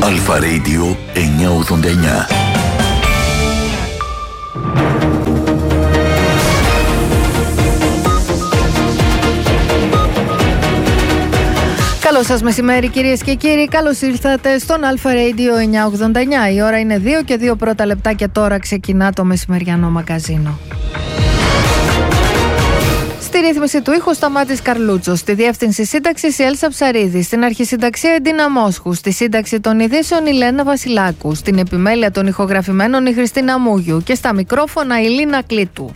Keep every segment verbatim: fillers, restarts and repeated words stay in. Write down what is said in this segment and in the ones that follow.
Αλφα Radio εννιακόσια ογδόντα εννιά. Καλό σας μεσημέρι κυρίες και κύριοι, καλώς ήρθατε στον Αλφα Radio εννιακόσια ογδόντα εννιά. Η ώρα είναι δύο και δύο πρώτα λεπτά και τώρα ξεκινά το μεσημεριανό μαγκαζίνο. Στη ρύθμιση του ήχου Σταμάτης Καρλούτσος, στη διεύθυνση σύνταξης η Έλσα Ψαρίδη, στην αρχισυνταξία η Ντίνα Μόσχου, στη σύνταξη των ειδήσεων η Λένα Βασιλάκου, στην επιμέλεια των ηχογραφημένων η Χριστίνα Μούγιου και στα μικρόφωνα η Λίνα Κλήτου.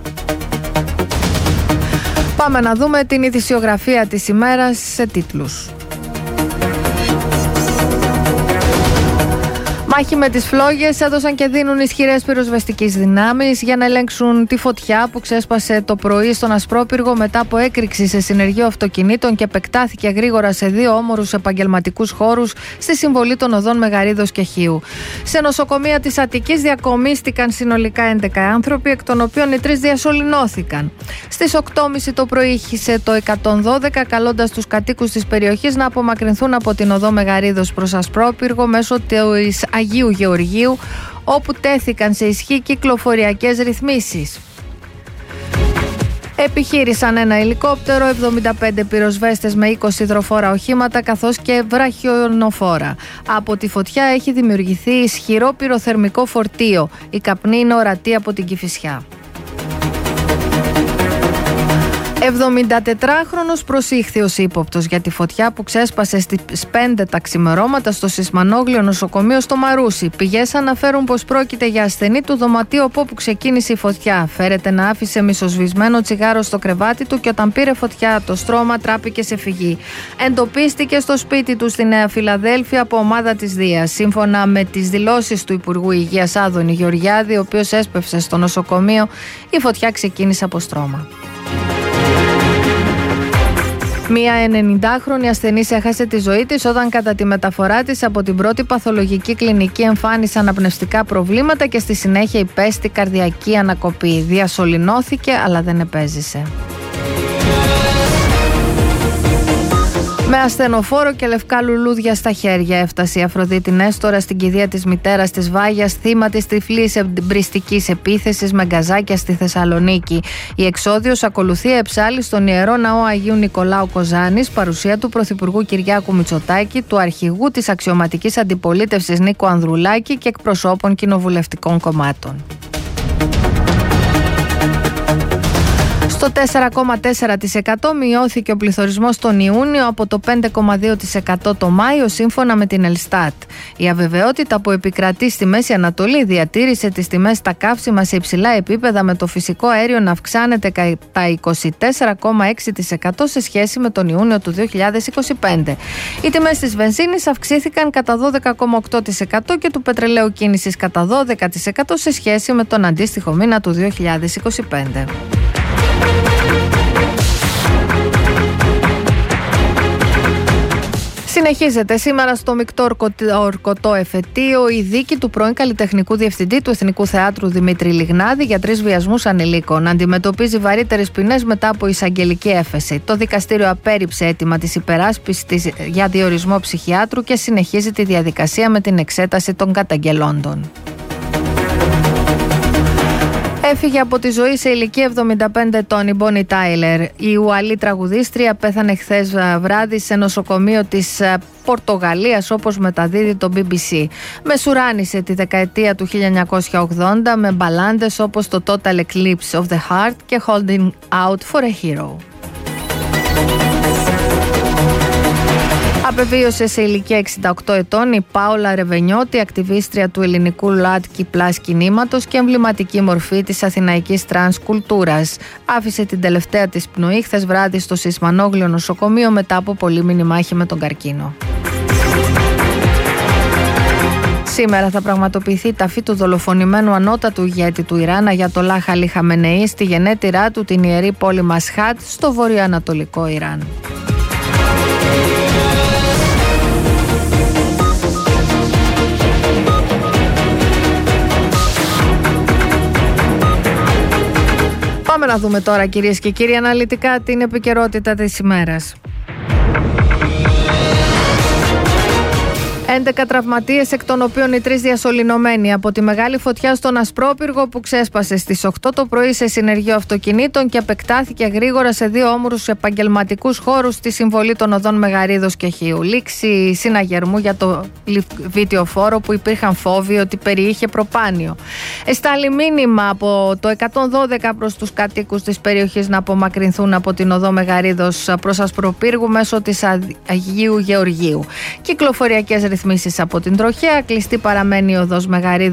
Πάμε να δούμε την ειδησιογραφία της ημέρας σε τίτλους. Μάχη με τις φλόγες έδωσαν και δίνουν ισχυρές πυροσβεστικές δυνάμεις για να ελέγξουν τη φωτιά που ξέσπασε το πρωί στον Ασπρόπυργο μετά από έκρηξη σε συνεργείο αυτοκινήτων και επεκτάθηκε γρήγορα σε δύο όμορους επαγγελματικούς χώρους στη συμβολή των οδών Μεγαρίδος και Χίου. Σε νοσοκομεία της Αττικής διακομίστηκαν συνολικά έντεκα άνθρωποι, εκ των οποίων οι τρεις διασωληνώθηκαν. Στις οκτώ και μισή το πρωί ήχησε το εκατόν δώδεκα, καλώντας τους κατοίκους της περιοχής να απομακρυνθούν από την οδό Μεγαρίδος προς Ασπρόπυργο μέσω της Αγίου Γεωργίου, όπου τέθηκαν σε ισχύ κυκλοφοριακές ρυθμίσεις. Επιχείρησαν ένα ελικόπτερο, εβδομήντα πέντε πυροσβέστες με είκοσι υδροφόρα οχήματα καθώς και βραχιονοφόρα. Από τη φωτιά έχει δημιουργηθεί ισχυρό πυροθερμικό φορτίο. Η καπνή είναι ορατή από την Κηφισιά. εβδομηντατετράχρονος προσήχθη ως ύποπτος για τη φωτιά που ξέσπασε στις πέντε τα ξημερώματα στο Σισμανόγλιο νοσοκομείο στο Μαρούσι. Πηγές αναφέρουν πως πρόκειται για ασθενή του δωματίου από όπου ξεκίνησε η φωτιά. Φέρεται να άφησε μισοσβησμένο τσιγάρο στο κρεβάτι του και όταν πήρε φωτιά το στρώμα τράπηκε σε φυγή. Εντοπίστηκε στο σπίτι του στη Νέα Φιλαδέλφια από ομάδα της Δίας. Σύμφωνα με τις δηλώσεις του Υπουργού Υγείας Άδωνη Γεωργιάδη, ο οποίος έσπευσε στο νοσοκομείο, η φωτιά ξεκίνησε από στρώμα. Μία ενενηντάχρονη ασθενής έχασε τη ζωή της όταν κατά τη μεταφορά της από την πρώτη παθολογική κλινική εμφάνισε αναπνευστικά προβλήματα και στη συνέχεια υπέστη καρδιακή ανακοπή. Διασωληνώθηκε αλλά δεν επέζησε. Με ασθενοφόρο και λευκά λουλούδια στα χέρια έφτασε η Αφροδίτη Νέστορα στην κηδεία της μητέρας της Βάγιας, θύμα της τυφλής εμπριστικής επίθεσης με γκαζάκια στη Θεσσαλονίκη. Η εξόδιος ακολουθεί εψάλη στον Ιερό Ναό Αγίου Νικολάου Κοζάνης, παρουσία του Πρωθυπουργού Κυριάκου Μητσοτάκη, του αρχηγού της αξιωματικής αντιπολίτευσης Νίκο Ανδρουλάκη και εκπροσώπων κοινοβουλευτικών κομμάτων. Στο τέσσερα κόμμα τέσσερα τοις εκατό μειώθηκε ο πληθωρισμός τον Ιούνιο από το πέντε κόμμα δύο τοις εκατό το Μάιο, σύμφωνα με την Ελστάτ. Η αβεβαιότητα που επικρατεί στη Μέση Ανατολή διατήρησε τις τιμές στα καύσιμα σε υψηλά επίπεδα, με το φυσικό αέριο να αυξάνεται κατά είκοσι τέσσερα κόμμα έξι τοις εκατό σε σχέση με τον Ιούνιο του δύο χιλιάδες είκοσι πέντε. Οι τιμές της βενζίνης αυξήθηκαν κατά δώδεκα κόμμα οκτώ τοις εκατό και του πετρελαίου κίνησης κατά δώδεκα τοις εκατό σε σχέση με τον αντίστοιχο μήνα του δύο χιλιάδες είκοσι πέντε. Συνεχίζεται σήμερα στο μεικτό ορκωτό εφετείο η δίκη του πρώην καλλιτεχνικού διευθυντή του Εθνικού Θεάτρου Δημήτρη Λιγνάδη για τρεις βιασμούς ανηλίκων. Αντιμετωπίζει βαρύτερες ποινές μετά από εισαγγελική έφεση. Το δικαστήριο απέρριψε αίτημα της υπεράσπισης για διορισμό ψυχιάτρου και συνεχίζει τη διαδικασία με την εξέταση των καταγγελόντων. Έφυγε από τη ζωή σε ηλικία εβδομήντα πέντε ετών η Μπόνι Τάιλερ. Η Ουαλή τραγουδίστρια πέθανε χθες βράδυ σε νοσοκομείο της Πορτογαλίας, όπως μεταδίδει το μπι μπι σι. Μεσουράνησε τη δεκαετία του χίλια εννιακόσια ογδόντα με μπαλάντες όπως το Total Eclipse of the Heart και Holding Out for a Hero. Απεβίωσε σε ηλικία εξήντα οκτώ ετών η Πάολα Ρεβενιώτη, ακτιβίστρια του ελληνικού Λάτκι Πλάς κινήματος και εμβληματική μορφή της αθηναϊκής τρανς κουλτούρας. Άφησε την τελευταία της πνοή χθες βράδυ στο Σισμανόγλιο νοσοκομείο μετά από πολύμηνη μάχη με τον καρκίνο. Σήμερα θα πραγματοποιηθεί η ταφή του δολοφονημένου ανώτατου ηγέτη του Ιράν, Αγιατολάχ Αλί Χαμενεή, στη γενέτειρά του την ιερή πόλη Μασχάτ στο βορειοανατολικό Ιράν. Πάμε να δούμε τώρα, κυρίες και κύριοι, αναλυτικά την επικαιρότητα της ημέρας. έντεκα τραυματίες, εκ των οποίων οι τρεις διασωληνωμένοι από τη μεγάλη φωτιά στον Ασπρόπυργο που ξέσπασε στις οκτώ το πρωί σε συνεργείο αυτοκινήτων και επεκτάθηκε γρήγορα σε δύο όμορους επαγγελματικούς χώρους στη συμβολή των οδών Μεγαρίδος και Χίου. Λήξη συναγερμού για το βιτιοφόρο που υπήρχαν φόβοι ότι περιείχε προπάνιο. Εστάλει μήνυμα από το εκατόν δώδεκα προς τους κατοίκους της περιοχής να απομακρυνθούν από την οδό Μεγαρίδος προς Ασπροπύργου μέσω της Αγίου Γεωργίου. Κυκλοφοριακές ρυθμίσεις από την τροχέα. Κλειστή παραμένει η οδός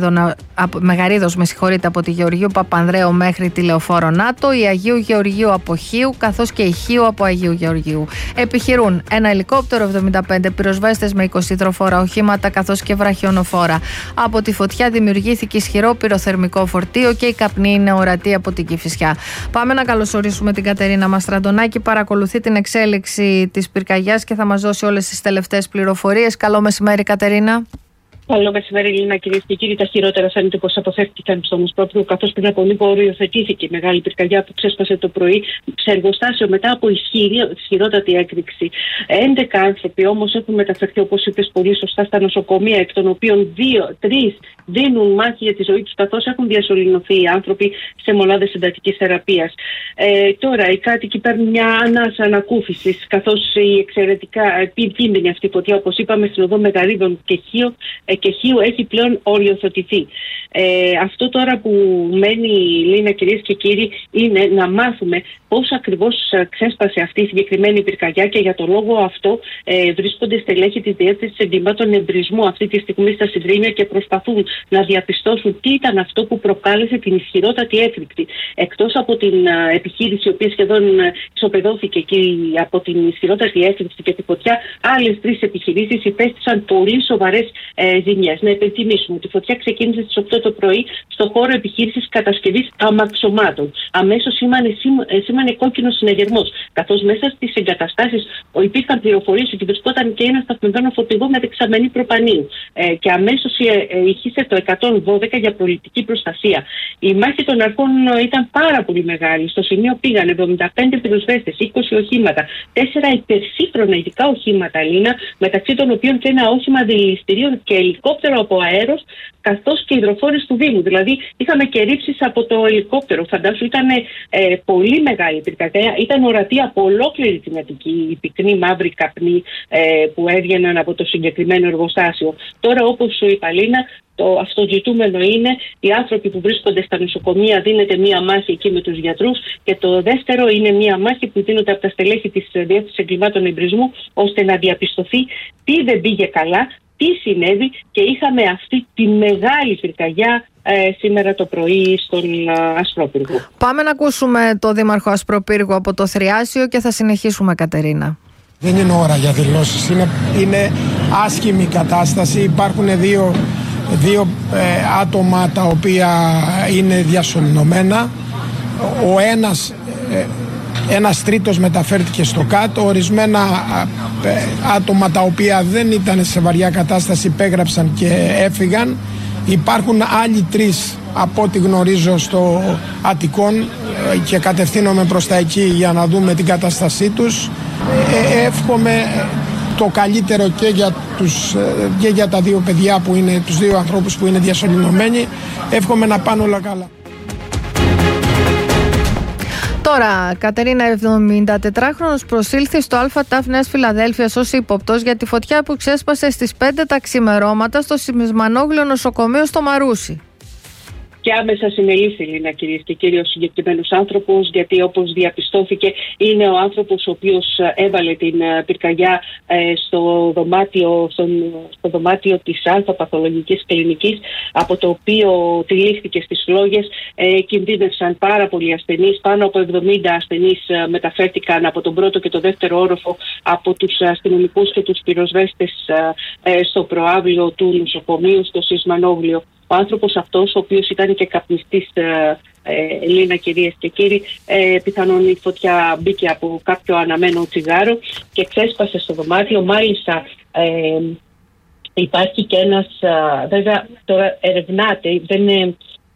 Μεγαρίδος με συγχωρείτε, από τη Γεωργίου Παπανδρέου μέχρι τη Λεωφόρο Νάτο, η Αγίου Γεωργίου από Χίου, καθώς και η Χίου από Αγίου Γεωργίου. Επιχειρούν ένα ελικόπτερο, εβδομήντα πέντε πυροσβέστες με είκοσι υδροφόρα οχήματα, καθώς και βραχιονοφόρα. Από τη φωτιά δημιουργήθηκε ισχυρό πυροθερμικό φορτίο και η καπνή είναι ορατή από την Κηφισιά. Πάμε να καλωσορίσουμε την Κατερίνα Μαστραντονάκη. Παρακολουθεί την εξέλιξη της πυρκαγιάς και θα μας δώσει όλες τις τελευταίες πληροφορίες. Καλό μεσημέρι, Κατερίνα. Καλό μεσημέρι, Λίνα, κυρίες και κύριοι. Τα χειρότερα φαίνεται πως αποφεύθηκαν στον Ασπρόπυργο, καθώς πριν από λίγο οριοθετήθηκε η μεγάλη πυρκαγιά που ξέσπασε το πρωί σε εργοστάσιο μετά από ισχυρή, ισχυρότατη έκρηξη. έντεκα άνθρωποι όμως έχουν μεταφερθεί, όπως είπες πολύ σωστά, στα νοσοκομεία, εκ των οποίων δύο, τρεις δίνουν μάχη για τη ζωή τους, καθώς έχουν διασωληνωθεί οι άνθρωποι σε μονάδες εντατικής θεραπείας. Ε, τώρα οι κάτοικοι παίρνουν μια ανάσα ανακούφισης, καθώς η εξαιρετικά επικίνδυνη αυτή φωτιά, όπως είπαμε, στην οδό Μεγαρίδων και Χίου, και Χίου έχει πλέον οριοθετηθεί. Ε, αυτό τώρα που μένει, Λίνα, κυρίες και κύριοι, είναι να μάθουμε πώς ακριβώς ξέσπασε αυτή η συγκεκριμένη πυρκαγιά, και για τον λόγο αυτό ε, βρίσκονται στελέχη της Διεύθυνσης Εγκλημάτων Εμπρισμού αυτή τη στιγμή στα Σιδρήνια και προσπαθούν να διαπιστώσουν τι ήταν αυτό που προκάλεσε την ισχυρότατη έκρηξη. Εκτός από την α, επιχείρηση, η οποία σχεδόν ισοπεδώθηκε και από την ισχυρότατη έκρηξη και τη φωτιά, άλλες τρεις επιχειρήσεις υπέστησαν πολύ σοβαρές ε, ζημιές. Να υπενθυμίσουμε ότι η φωτιά ξεκίνησε στις οκτώ το πρωί στο χώρο επιχείρησης κατασκευής αμαξωμάτων. Αμέσως σήμανε, σήμανε κόκκινο συναγερμός, καθώς μέσα στις εγκαταστάσεις υπήρχαν πληροφορίες ότι βρισκόταν και ένα σταθμευμένο φορτηγό με δεξαμενή προπανίου. Ε, και αμέσως ε, ηχήσε το εκατόν δώδεκα για προληπτική προστασία. Η μάχη των αρχών ήταν πάρα πολύ μεγάλη. Στο σημείο πήγαν εβδομήντα πέντε πυροσβέστες, είκοσι οχήματα, τέσσερα υπερσύγχρονα ειδικά οχήματα, Λίνα, μεταξύ των οποίων και ένα όχημα δηληστηρίων και ελικόπτερο από αέρος, καθώς και υδροφόρες του Δήμου. Δηλαδή, είχαμε και ρήψεις από το ελικόπτερο. Φαντάσου, ήταν ε, πολύ μεγάλη πυρκαγιά. Ήταν ορατή από ολόκληρη την Αττική, η πυκνή μαύρη καπνή ε, που έβγαιναν από το συγκεκριμένο εργοστάσιο. Τώρα, όπως σου είπα, Λίνα, το αυτοζητούμενο είναι οι άνθρωποι που βρίσκονται στα νοσοκομεία, δίνεται μία μάχη εκεί με τους γιατρούς, και το δεύτερο είναι μία μάχη που δίνονται από τα στελέχη της Διεύθυνσης Εγκλημάτων Εμπρισμού, ώστε να διαπιστωθεί τι δεν πήγε καλά, τι συνέβη, και είχαμε αυτή τη μεγάλη πυρκαγιά ε, σήμερα το πρωί στον α, Ασπρόπυργο. Πάμε να ακούσουμε το Δήμαρχο Ασπροπύργου από το Θριάσιο και θα συνεχίσουμε, Κατερίνα. Δεν είναι ώρα για δηλώσεις, είναι, είναι άσχημη κατάσταση. Υπάρχουν δύο, δύο ε, άτομα τα οποία είναι διασωληνωμένα. Ο ένας... Ε, Ένας τρίτος μεταφέρθηκε στο κάτω. Ορισμένα άτομα τα οποία δεν ήταν σε βαριά κατάσταση υπέγραψαν και έφυγαν. Υπάρχουν άλλοι τρεις από ό,τι γνωρίζω στο Αττικόν και κατευθύνομαι προς τα εκεί για να δούμε την κατάστασή τους. Ε, εύχομαι το καλύτερο και για, τους, και για τα δύο παιδιά που είναι, τους δύο ανθρώπους που είναι διασωληνωμένοι. Εύχομαι να πάνε όλα καλά. Τώρα, Κατερίνα, εβδομηντατετράχρονος προσήλθε στο ΑΤΑΦ Νέας Φιλαδέλφειας ως ύποπτος για τη φωτιά που ξέσπασε στις πέντε τα ξημερώματα στο Σιμισμανόγλιο νοσοκομείο στο Μαρούσι. Και άμεσα συνελήφθη, Λίνα, κυρίες και κύριοι, ο συγκεκριμένος άνθρωπος, γιατί όπως διαπιστώθηκε είναι ο άνθρωπος ο οποίος έβαλε την πυρκαγιά στο δωμάτιο, στο, στο δωμάτιο της αλφαπαθολογικής κλινικής, από το οποίο τυλίχθηκε στις φλόγες. Ε, κινδύνευσαν πάρα πολλοί ασθενείς, πάνω από εβδομήντα ασθενείς μεταφέρθηκαν από τον πρώτο και το δεύτερο όροφο από τους αστυνομικούς και τους πυροσβέστες ε, στο προαύλιο του νοσοκομείου, στο Σιμισμανόγλιο. Ο άνθρωπος αυτός, ο οποίος ήταν και καπνιστής, ε, ε, Λίνα, κυρίες και κύριοι, ε, πιθανόν η φωτιά μπήκε από κάποιο αναμένο τσιγάρο και ξέσπασε στο δωμάτιο. Μάλιστα ε, υπάρχει και ένας, ε, βέβαια τώρα ερευνάται, δεν, ε,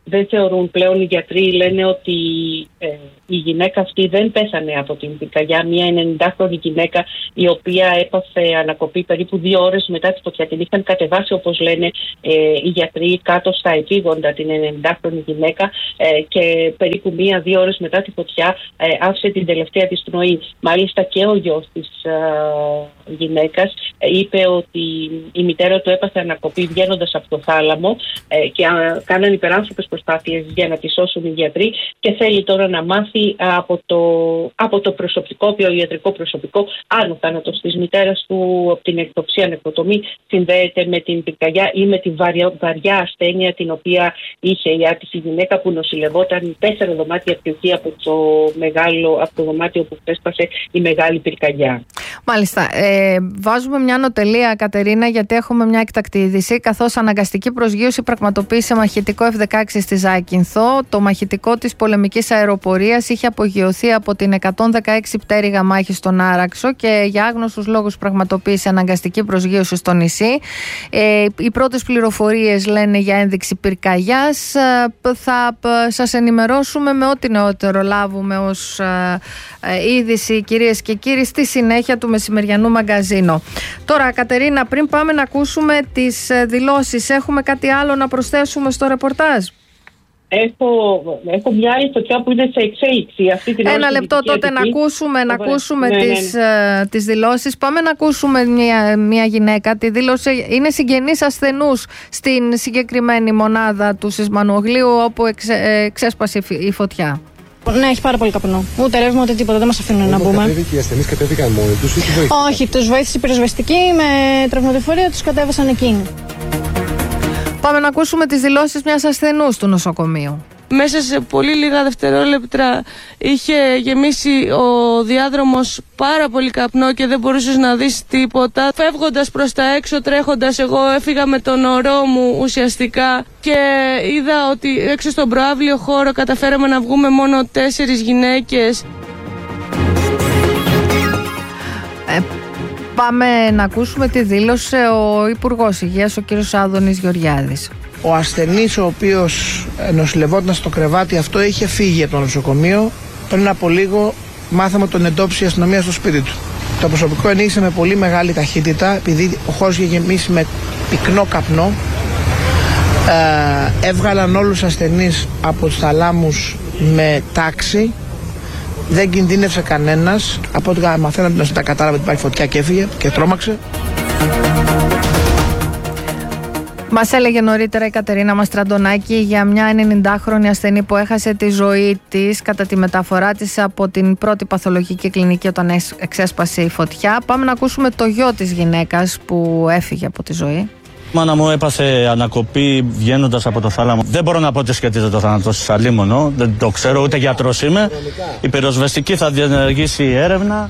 δεν θεωρούν πλέον οι γιατροί, λένε ότι ε, η γυναίκα αυτή δεν πέθανε από την πυρκαγιά. Μια ενενηντάχρονη γυναίκα η οποία έπαθε ανακοπή περίπου δύο ώρες μετά τη φωτιά. Την είχαν κατεβάσει, όπως λένε ε, οι γιατροί, κάτω στα επίγοντα την ενενηντάχρονη γυναίκα ε, και περίπου μία-δύο ώρες μετά τη φωτιά ε, άφησε την τελευταία της πνοή. Μάλιστα και ο γιος της ε, γυναίκας ε, είπε ότι η μητέρα του έπαθε ανακοπή βγαίνοντας από το θάλαμο ε, και α, κάναν υπεράνθρωπες προσπάθειες για να τη σώσουν οι γιατροί και θέλει τώρα να μάθει από το, από το προσωπικό, ιατρικό προσωπικό, αν ο θάνατος της μητέρας του από την εκτοψία νεκροτομή συνδέεται με την πυρκαγιά ή με τη βαριά, βαριά ασθένεια την οποία είχε η άτυχη γυναίκα που νοσηλευόταν τέσσερα δωμάτια πιο εκεί από το, μεγάλο, από το δωμάτιο που ξέσπασε η μεγάλη πυρκαγιά. Μάλιστα. Ε, βάζουμε μια νοτελεία, Κατερίνα, γιατί έχουμε μια έκτακτη είδηση. Καθώς αναγκαστική προσγείωση πραγματοποίησε μαχητικό εφ δεκαέξι στη Ζάκυνθο, το μαχητικό της πολεμικής αεροπορίας είχε απογειωθεί από την εκατόν δεκαέξι πτέρυγα μάχη στον Άραξο και για άγνωστους λόγους πραγματοποίησε αναγκαστική προσγείωση στο νησί. Ε, οι πρώτες πληροφορίες λένε για ένδειξη πυρκαγιάς. Ε, θα ε, σας ενημερώσουμε με ό,τι νεότερο λάβουμε ως ε, ε, είδηση, κυρίες και κύριοι, στη συνέχεια του μεσημεριανού μαγκαζίνο. Τώρα, Κατερίνα, πριν πάμε να ακούσουμε τις δηλώσεις, έχουμε κάτι άλλο να προσθέσουμε στο ρεπορτάζ? Έχω, έχω μια άλλη φωτιά που είναι σε εξέλιξη. Αυτή την Ένα λεπτό τότε να ακούσουμε, να ακούσουμε ναι, τις, ναι, ναι. τις δηλώσεις. Πάμε να ακούσουμε μια, μια γυναίκα. Τη δήλωσε, είναι συγγενής ασθενούς στην συγκεκριμένη μονάδα του σεισμανογλίου όπου εξε, ξέσπασε η φωτιά. Ναι, έχει πάρα πολύ καπνό. Ούτε ρεύμα ούτε τίποτα, δεν μας αφήνουν να μπούμε. Και οι ασθενείς κατέβηκαν μόνοι τους ή τους βοήθησαν? Όχι, τους βοήθησε η πυροσβεστική με τραυματοφορείο, τους κατέβασαν εκείνοι. Πάμε να ακούσουμε τις δηλώσεις μιας ασθενούς του νοσοκομείου. Μέσα σε πολύ λίγα δευτερόλεπτα είχε γεμίσει ο διάδρομος πάρα πολύ καπνό και δεν μπορούσες να δεις τίποτα. Φεύγοντας προς τα έξω, τρέχοντας, εγώ έφυγα με τον ορό μου ουσιαστικά και είδα ότι έξω στον προαύλιο χώρο καταφέραμε να βγούμε μόνο τέσσερις γυναίκες. Ε, πάμε να ακούσουμε τι δήλωσε ο Υπουργός Υγείας, ο κύριος Άδωνης Γεωργιάδης. Ο ασθενής ο οποίος νοσηλευόταν στο κρεβάτι αυτό είχε φύγει από το νοσοκομείο. Πριν από λίγο μάθαμε τον εντόπισε η αστυνομία στο σπίτι του. Το προσωπικό ενήγησε με πολύ μεγάλη ταχύτητα επειδή ο χώρος είχε γεμίσει με πυκνό καπνό. Ε, έβγαλαν όλους τους ασθενείς από τους θαλάμους με τάξη. Δεν κινδύνευσε κανένας. Από ό,τι μαθαίναμε ότι τα κατάλαβε ότι υπάρχει φωτιά και έφυγε και τρόμαξε. Μας έλεγε νωρίτερα η Κατερίνα Μαστραντονάκη για μια ενενηντάχρονη ασθενή που έχασε τη ζωή της κατά τη μεταφορά της από την πρώτη παθολογική κλινική όταν εξέσπασε η φωτιά. Πάμε να ακούσουμε το γιο της γυναίκας που έφυγε από τη ζωή. Η μάνα μου έπαθε ανακοπή βγαίνοντας από το θάλαμο. Δεν μπορώ να πω ότι σχετίζεται το θάνατο της, αλίμονο. Δεν το ξέρω, ούτε γιατρός είμαι. Η πυροσβεστική θα διενεργήσει έρευνα.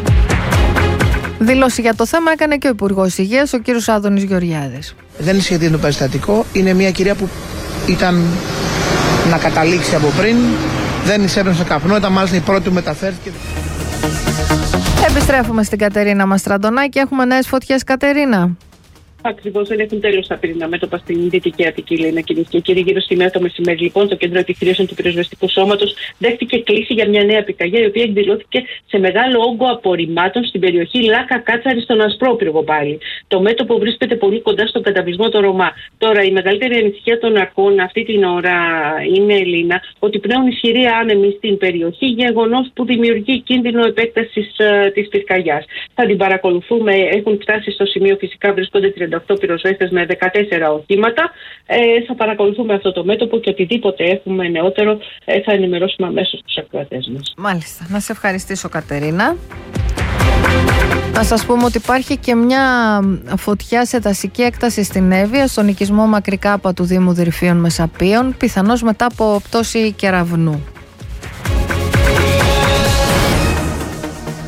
Δήλωση για το θέμα έκανε και ο Υπουργός Υγείας, ο κύριος Άδωνης Γεωργιάδης. Δεν σχετίζεται το περιστατικό. Είναι μια κυρία που ήταν να καταλήξει από πριν. Δεν εισέπνευσε καπνό, ήταν μάλιστα η πρώτη που μεταφέρθηκε. Επιστρέφουμε στην Κατερίνα Μαστραντονάκη. Έχουμε νέες φωτιές, Κατερίνα. Ακριβώς, δεν έχουν τέλος τα πυρηνά μέτωπα στην Δυτική Αττική, λέει, κυρίες και κύριοι. Γύρω στη μία το μεσημέρι, λοιπόν, το Κέντρο Επιχειρήσεων του Πυροσβεστικού Σώματος δέχτηκε κλήση για μια νέα πυρκαγιά, η οποία εκδηλώθηκε σε μεγάλο όγκο απορριμμάτων στην περιοχή Λάκα Κάτσαρη, στον Ασπρόπυργο πάλι. Το μέτωπο βρίσκεται πολύ κοντά στον καταβλισμό το Ρωμά. Τώρα, η μεγαλύτερη ανησυχία των αρχών αυτή την ώρα είναι, Ελίνα, ότι πνέουν ισχυροί άνεμοι στην περιοχή, γεγονός που δημιουργεί κίνδυνο επέκτασης uh, της πυρκαγιάς. Θα την παρακολουθούμε, έχουν φτάσει στο σημείο, φυσικά βρίσκονται τριάντα οκτώ πυροσβέστες με δεκατέσσερα οχήματα. Ε, θα παρακολουθούμε αυτό το μέτωπο και οτιδήποτε έχουμε νεότερο ε, θα ενημερώσουμε αμέσως τους ακροατές μας. Μάλιστα. Να σε ευχαριστήσω, Κατερίνα. Να σας πούμε ότι υπάρχει και μια φωτιά σε δασική έκταση στην Εύβοια, στον οικισμό Μακρικάπα του Δήμου Δρυφίων Μεσαπίων, πιθανώς μετά από πτώση κεραυνού.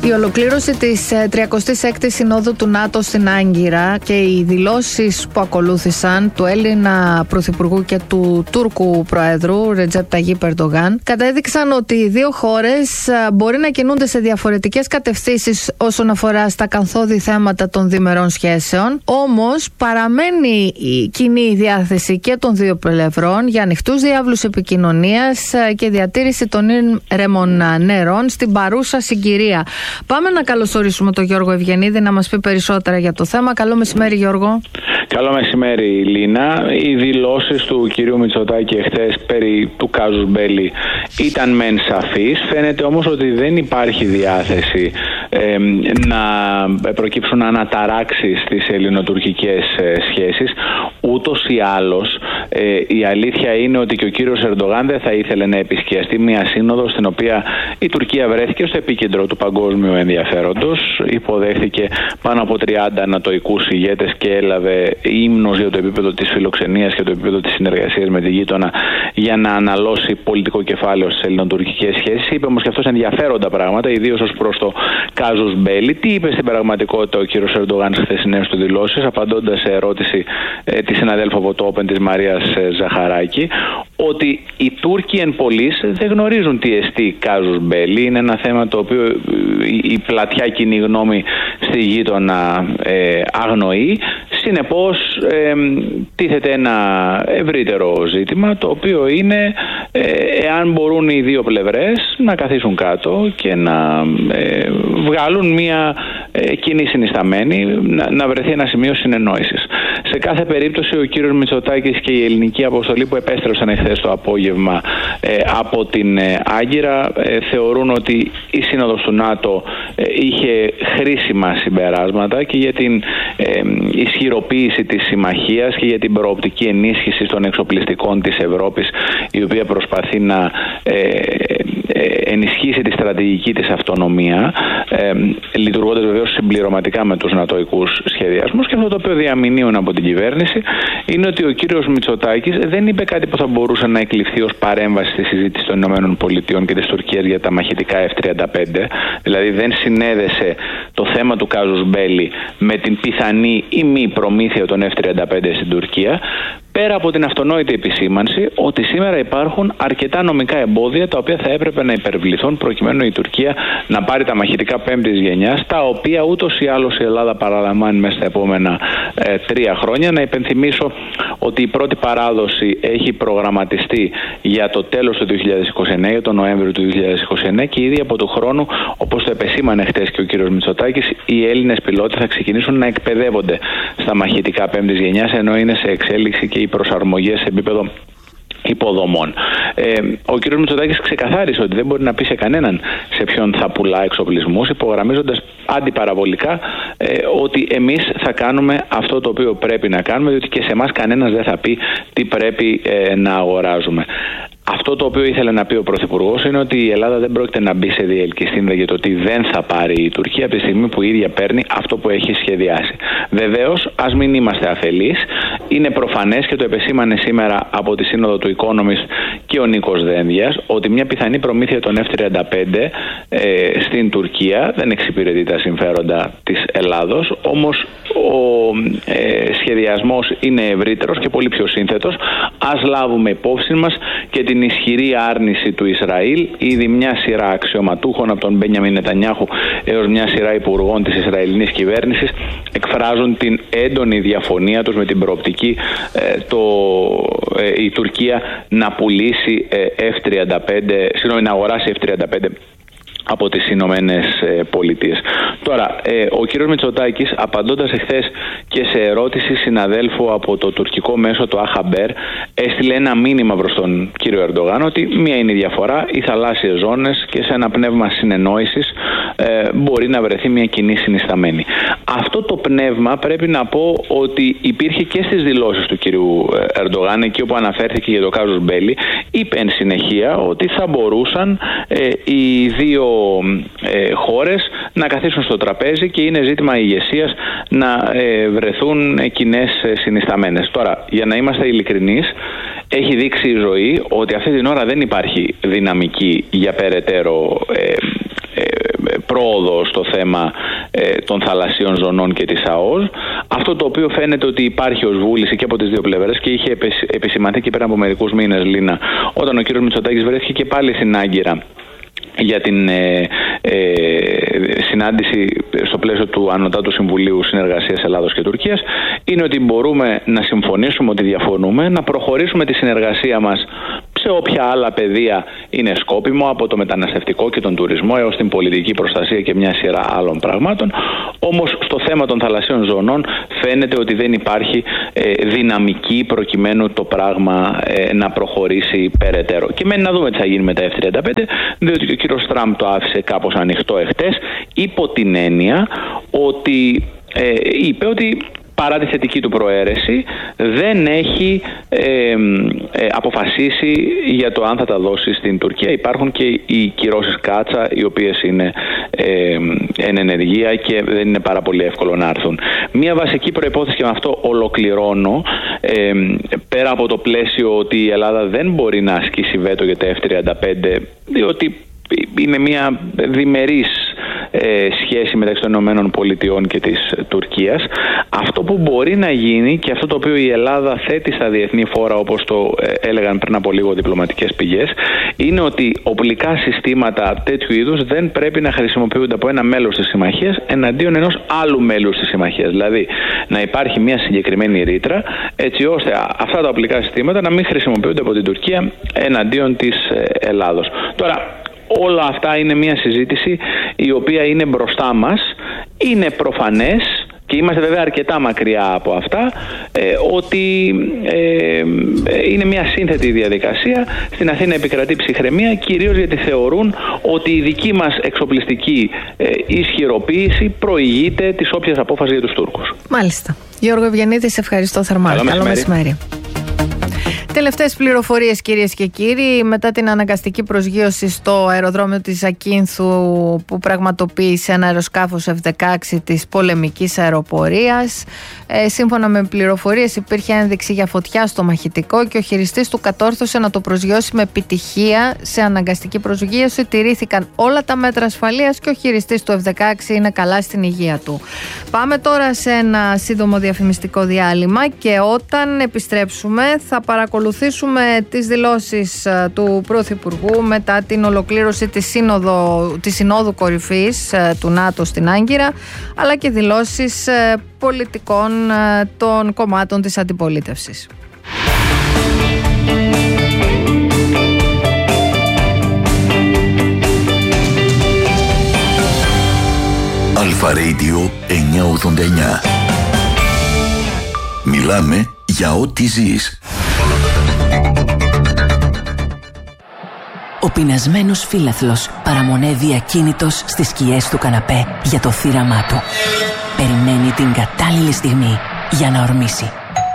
Η ολοκλήρωση της τριακοστής έκτης Συνόδου του ΝΑΤΟ στην Άγκυρα και οι δηλώσεις που ακολούθησαν του Έλληνα Πρωθυπουργού και του Τούρκου Προέδρου Ρετζέπ Ταγίπ Ερντογάν κατέδειξαν ότι οι δύο χώρες μπορεί να κινούνται σε διαφορετικές κατευθύνσεις όσον αφορά στα καθόδη θέματα των διμερών σχέσεων, όμως παραμένει η κοινή διάθεση και των δύο πλευρών για ανοιχτούς διάβλους επικοινωνίας και διατήρηση των ήρεμων νερών στην παρούσα συγκυρία. Πάμε να καλωσορίσουμε τον Γιώργο Ευγενίδη να μας πει περισσότερα για το θέμα. Καλό μεσημέρι, Γιώργο. Καλό μεσημέρι, Λίνα. Οι δηλώσεις του κυρίου Μητσοτάκη εχθές περί του κάζους μπέλι ήταν μεν σαφείς. Φαίνεται όμως ότι δεν υπάρχει διάθεση ε, να προκύψουν αναταράξεις στις ελληνοτουρκικές ε, σχέσεις. Ούτως ή άλλως, ε, η αλήθεια είναι ότι και ο κύριος Ερντογάν δεν θα ήθελε να επισκιαστεί μια σύνοδο στην οποία η Τουρκία βρέθηκε στο επίκεντρο του παγκόσμιου ενδιαφέροντος. Υποδέχθηκε πάνω από τριάντα ανατοικούς ηγέτες και έλαβε ύμνος για το επίπεδο της φιλοξενίας και το επίπεδο της συνεργασίας με τη γείτονα για να αναλώσει πολιτικό κεφάλαιο στις ελληνοτουρκικές σχέσεις. Είπε όμως και αυτός ενδιαφέροντα πράγματα, ιδίως ως προς το κάζους μπέλι. Τι είπε στην πραγματικότητα ο κύριος Ερντογάν στις χθεσινές του δηλώσεις, απαντώντας σε ερώτηση ε, της συναδέλφου από το Open της Μαρίας ε, Ζαχαράκη, ότι οι Τούρκοι εν πολλοίς δεν γνωρίζουν τι εστί κάζους μπέλι. Είναι ένα θέμα το οποίο η πλατιά κοινή γνώμη στη γείτονα ε, αγνοεί. Συνεπώς ε, τίθεται ένα ευρύτερο ζήτημα, το οποίο είναι ε, εάν μπορούν οι δύο πλευρές να καθίσουν κάτω και να ε, βγάλουν μια ε, κοινή συνισταμένη, να, να βρεθεί ένα σημείο συνεννόησης. Σε κάθε περίπτωση ο κύριος Μητσοτάκης και η ελληνική αποστολή που επέστρεψαν εχθές το απόγευμα ε, από την ε, Άγκυρα ε, θεωρούν ότι η Σύνοδος του ΝΑΤΟ ε, είχε χρήσιμα συμπεράσματα και για την ε, ισχυροποίηση της συμμαχίας και για την προοπτική ενίσχυση των εξοπλιστικών της Ευρώπης, η οποία προσπαθεί να ε, ε, ενισχύσει τη στρατηγική της αυτονομία, ε, λειτουργώντας βεβαίως συμπληρωματικά με τους νατοικούς σχεδιασμούς. Και αυτό το οποίο διαμηνύουν από την κυβέρνηση είναι ότι ο κύριος Μητσοτάκης δεν είπε κάτι που θα μπορούσε να εκλειφθεί ως παρέμβαση στη συζήτηση των ΗΠΑ και της Τουρκίας για τα μαχητικά εφ τριάντα πέντε. Δηλαδή δεν συνέδεσε το θέμα του κάζους μπέλι με την πιθανή ή μη προμήθεια των εφ τριάντα πέντε στην Τουρκία. Πέρα από την αυτονόητη επισήμανση ότι σήμερα υπάρχουν αρκετά νομικά εμπόδια τα οποία θα έπρεπε να υπερβληθούν προκειμένου η Τουρκία να πάρει τα μαχητικά πέμπτης γενιάς, τα οποία ούτως ή άλλως η Ελλάδα παραλαμβάνει μέσα στα επόμενα ε, τρία χρόνια. Να υπενθυμίσω ότι η πρώτη παράδοση έχει προγραμματιστεί για το τέλος του δύο χιλιάδες είκοσι εννέα, για τον Νοέμβριο του δύο χιλιάδες είκοσι εννέα, και ήδη από του χρόνου, όπως το επεσήμανε χτες και ο κύριος Μητσοτάκης, οι Έλληνες πιλότοι θα ξεκινήσουν να εκπαιδεύονται στα μαχητικά πέμπτης γενιάς, ενώ είναι σε εξέλιξη και οι προσαρμογές σε επίπεδο υποδομών. Ε, ο κ. Μητσοτάκης ξεκαθάρισε ότι δεν μπορεί να πει σε κανέναν σε ποιον θα πουλά εξοπλισμούς, υπογραμμίζοντας αντιπαραβολικά ε, ότι εμείς θα κάνουμε αυτό το οποίο πρέπει να κάνουμε, διότι και σε εμάς κανένας δεν θα πει τι πρέπει ε, να αγοράζουμε. Αυτό το οποίο ήθελε να πει ο Πρωθυπουργός είναι ότι η Ελλάδα δεν πρόκειται να μπει σε διελκυστίνδα για το τι δεν θα πάρει η Τουρκία από τη στιγμή που η ίδια παίρνει αυτό που έχει σχεδιάσει. Βεβαίως, ας μην είμαστε αφελείς. Είναι προφανές και το επεσήμανε σήμερα από τη Σύνοδο του Economist και ο Νίκος Δένδιας ότι μια πιθανή προμήθεια των εφ τριάντα πέντε ε, στην Τουρκία δεν εξυπηρετεί τα συμφέροντα της Ελλάδος. Όμως ο ε, σχεδιασμός είναι ευρύτερος και πολύ πιο σύνθετος. Ας λάβουμε υπόψη μας και την ισχυρή άρνηση του Ισραήλ. Ήδη μια σειρά αξιωματούχων από τον Μπένιαμιν Νετανιάχου έως μια σειρά υπουργών της Ισραηλινής κυβέρνησης εκφράζουν την έντονη διαφωνία τους με την προοπτική ε, το, ε, η Τουρκία να πουλήσει ε, εφ τριάντα πέντε, συγγνώμη, να αγοράσει εφ τριάντα πέντε από τις Ηνωμένες Πολιτείες. Τώρα, ε, ο κύριος Μητσοτάκης, απαντώντας εχθές και σε ερώτηση συναδέλφου από το τουρκικό μέσο, το Αχαμπέρ, έστειλε ένα μήνυμα προς τον κύριο Ερντογάν ότι μία είναι η διαφορά, οι θαλάσσιες ζώνες, και σε ένα πνεύμα συνεννόησης ε, μπορεί να βρεθεί μια κοινή συνισταμένη. Αυτό το πνεύμα πρέπει να πω ότι υπήρχε και στις δηλώσεις του κύριου Ερντογάν, εκεί όπου αναφέρθηκε για το κάζους μπέλι. Είπε εν συνεχεία ότι θα μπορούσαν ε, οι δύο ε, χώρες να καθίσουν στο τραπέζι και είναι ζήτημα ηγεσίας να ε, βρεθούν κοινές συνισταμένες. Τώρα, για να είμαστε ειλικρινείς, έχει δείξει η ζωή ότι αυτή την ώρα δεν υπάρχει δυναμική για περαιτέρω ε, ε, πρόοδο στο θέμα ε, των θαλασσίων ζωνών και της ΑΟΣ. Αυτό το οποίο φαίνεται ότι υπάρχει ως βούληση και από τις δύο πλευρές και είχε επισημανθεί και πέρα από μερικούς μήνες, Λίνα, όταν ο κύριος Μητσοτάκης βρέθηκε και πάλι στην Άγκυρα για την ε, ε, συνάντηση στο πλαίσιο του Ανωτάτου Συμβουλίου Συνεργασίας Ελλάδος και Τουρκίας, είναι ότι μπορούμε να συμφωνήσουμε ότι διαφωνούμε, να προχωρήσουμε τη συνεργασία μας σε όποια άλλα πεδία είναι σκόπιμο, από το μεταναστευτικό και τον τουρισμό έως την πολιτική προστασία και μια σειρά άλλων πραγμάτων. Όμως στο θέμα των θαλασσίων ζωνών φαίνεται ότι δεν υπάρχει ε, δυναμική προκειμένου το πράγμα ε, να προχωρήσει περαιτέρω. Και μένει να δούμε τι θα γίνει με τα εφ τριάντα πέντε, διότι ο κύριος Τραμπ το άφησε κάπως ανοιχτό εχθές, υπό την έννοια ότι ε, είπε ότι παρά τη θετική του προαίρεση δεν έχει ε, ε, αποφασίσει για το αν θα τα δώσει στην Τουρκία. Υπάρχουν και οι κυρώσεις κάτσα, οι οποίες είναι ε, εν ενεργεία και δεν είναι πάρα πολύ εύκολο να έρθουν. Μία βασική προϋπόθεση, και με αυτό ολοκληρώνω, ε, πέρα από το πλαίσιο ότι η Ελλάδα δεν μπορεί να ασκήσει βέτο για τα εφ τριάντα πέντε, διότι είναι μια διμερής ε, σχέση μεταξύ των Ηνωμένων Πολιτειών και της Τουρκίας. Αυτό που μπορεί να γίνει και αυτό το οποίο η Ελλάδα θέτει στα διεθνή φόρα, όπως το ε, έλεγαν πριν από λίγο διπλωματικές πηγές, είναι ότι οπλικά συστήματα τέτοιου είδους δεν πρέπει να χρησιμοποιούνται από ένα μέλος της συμμαχίας εναντίον ενός άλλου μέλους της συμμαχίας. Δηλαδή να υπάρχει μια συγκεκριμένη ρήτρα έτσι ώστε αυτά τα οπλικά συστήματα να μην χρησιμοποιούνται από την Τουρκία εναντίον της ε, Ελλάδος. Τώρα, όλα αυτά είναι μια συζήτηση η οποία είναι μπροστά μας. Είναι προφανές, και είμαστε βέβαια αρκετά μακριά από αυτά, ε, ότι ε, είναι μια σύνθετη διαδικασία. Στην Αθήνα επικρατεί ψυχραιμία, κυρίως γιατί θεωρούν ότι η δική μας εξοπλιστική ε, ισχυροποίηση προηγείται της όποιας απόφασης για τους Τούρκους. Μάλιστα. Γιώργο Ευγενίδη, σε ευχαριστώ θερμά. Καλό, Καλό μεσημέρι. Τελευταίες πληροφορίες, κυρίες και κύριοι, μετά την αναγκαστική προσγείωση στο αεροδρόμιο της Ακίνθου που πραγματοποίησε ένα αεροσκάφος εφ δεκαέξι της πολεμικής αεροπορίας. Ε, σύμφωνα με πληροφορίες υπήρχε ένδειξη για φωτιά στο μαχητικό και ο χειριστής του κατόρθωσε να το προσγειώσει με επιτυχία σε αναγκαστική προσγείωση. Τηρήθηκαν όλα τα μέτρα ασφαλείας και ο χειριστής του εφ δεκαέξι είναι καλά στην υγεία του. Πάμε τώρα σε ένα σύντομο διαφημιστικό διάλειμμα και όταν επιστρέψουμε θα παρακολουθήσουμε τις δηλώσεις του Πρωθυπουργού μετά την ολοκλήρωση της, σύνοδο, της Συνόδου Κορυφής του ΝΑΤΟ στην Άγκυρα, αλλά και δηλώσεις πολιτικών των κομμάτων της αντιπολίτευσης. Αλφα Radio εννιακόσια ογδόντα εννιά. Μιλάμε για ό,τι ζεις. Ο πεινασμένος φύλαθλος παραμονεύει ακίνητος στις σκιές του καναπέ για το θύραμά του. Περιμένει την κατάλληλη στιγμή για να ορμήσει.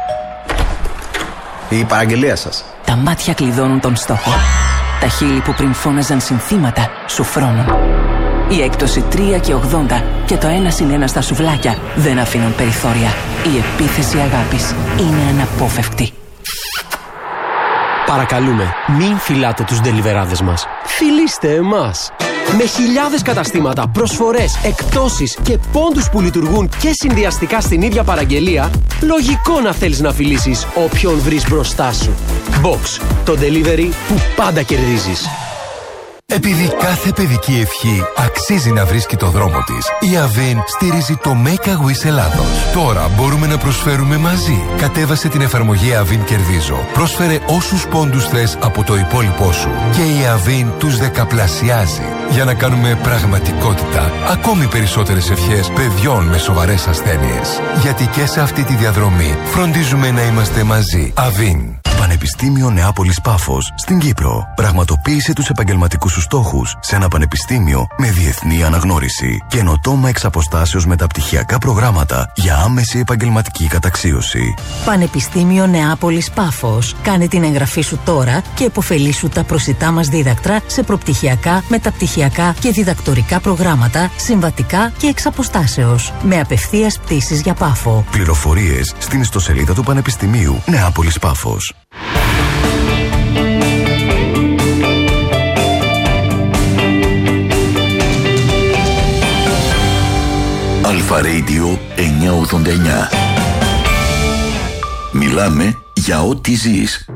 Η παραγγελία σας. Τα μάτια κλειδώνουν τον στόχο. Τα χείλη που πριν φώναζαν συνθήματα σου φρώνουν. Η έκπτωση τρία και ογδόντα και το ένα συν ένα στα σουβλάκια δεν αφήνουν περιθώρια. Η επίθεση αγάπης είναι αναπόφευκτη. Παρακαλούμε, μην φυλάτε τους ντελιβεράδες μας. Φιλήστε εμάς. Με χιλιάδες καταστήματα, προσφορές, εκπτώσεις και πόντους που λειτουργούν και συνδυαστικά στην ίδια παραγγελία, λογικό να θέλεις να φιλήσεις όποιον βρεις μπροστά σου. Box, το delivery που πάντα κερδίζεις. Επειδή κάθε παιδική ευχή αξίζει να βρίσκει το δρόμο της, η Avin στηρίζει το Make a Wish Ελλάδος. Τώρα μπορούμε να προσφέρουμε μαζί. Κατέβασε την εφαρμογή Avin Κερδίζω. Πρόσφερε όσους πόντους θες από το υπόλοιπό σου και η Avin τους δεκαπλασιάζει για να κάνουμε πραγματικότητα ακόμη περισσότερες ευχές παιδιών με σοβαρές ασθένειες. Γιατί και σε αυτή τη διαδρομή φροντίζουμε να είμαστε μαζί. Avin. Πανεπιστήμιο Νεάπολης Πάφος στην Κύπρο. Πραγματοποίησε τους επαγγελματικούς σου στόχους σε ένα πανεπιστήμιο με διεθνή αναγνώριση. Καινοτόμα εξ αποστάσεως μεταπτυχιακά προγράμματα για άμεση επαγγελματική καταξίωση. Πανεπιστήμιο Νεάπολης Πάφος. Κάνε την εγγραφή σου τώρα και επωφελήσου τα προσιτά μας δίδακτρα σε προπτυχιακά, μεταπτυχιακά και διδακτορικά προγράμματα, συμβατικά και εξ αποστάσεως. Με απευθείας πτήσεις για Πάφο. Πληροφορίες στην ιστοσελίδα του Πανεπιστημίου Νεάπολης Πάφος. Αλφα Radio εννιακόσια ογδόντα εννιά. Μιλάμε για ό,τι ζεις.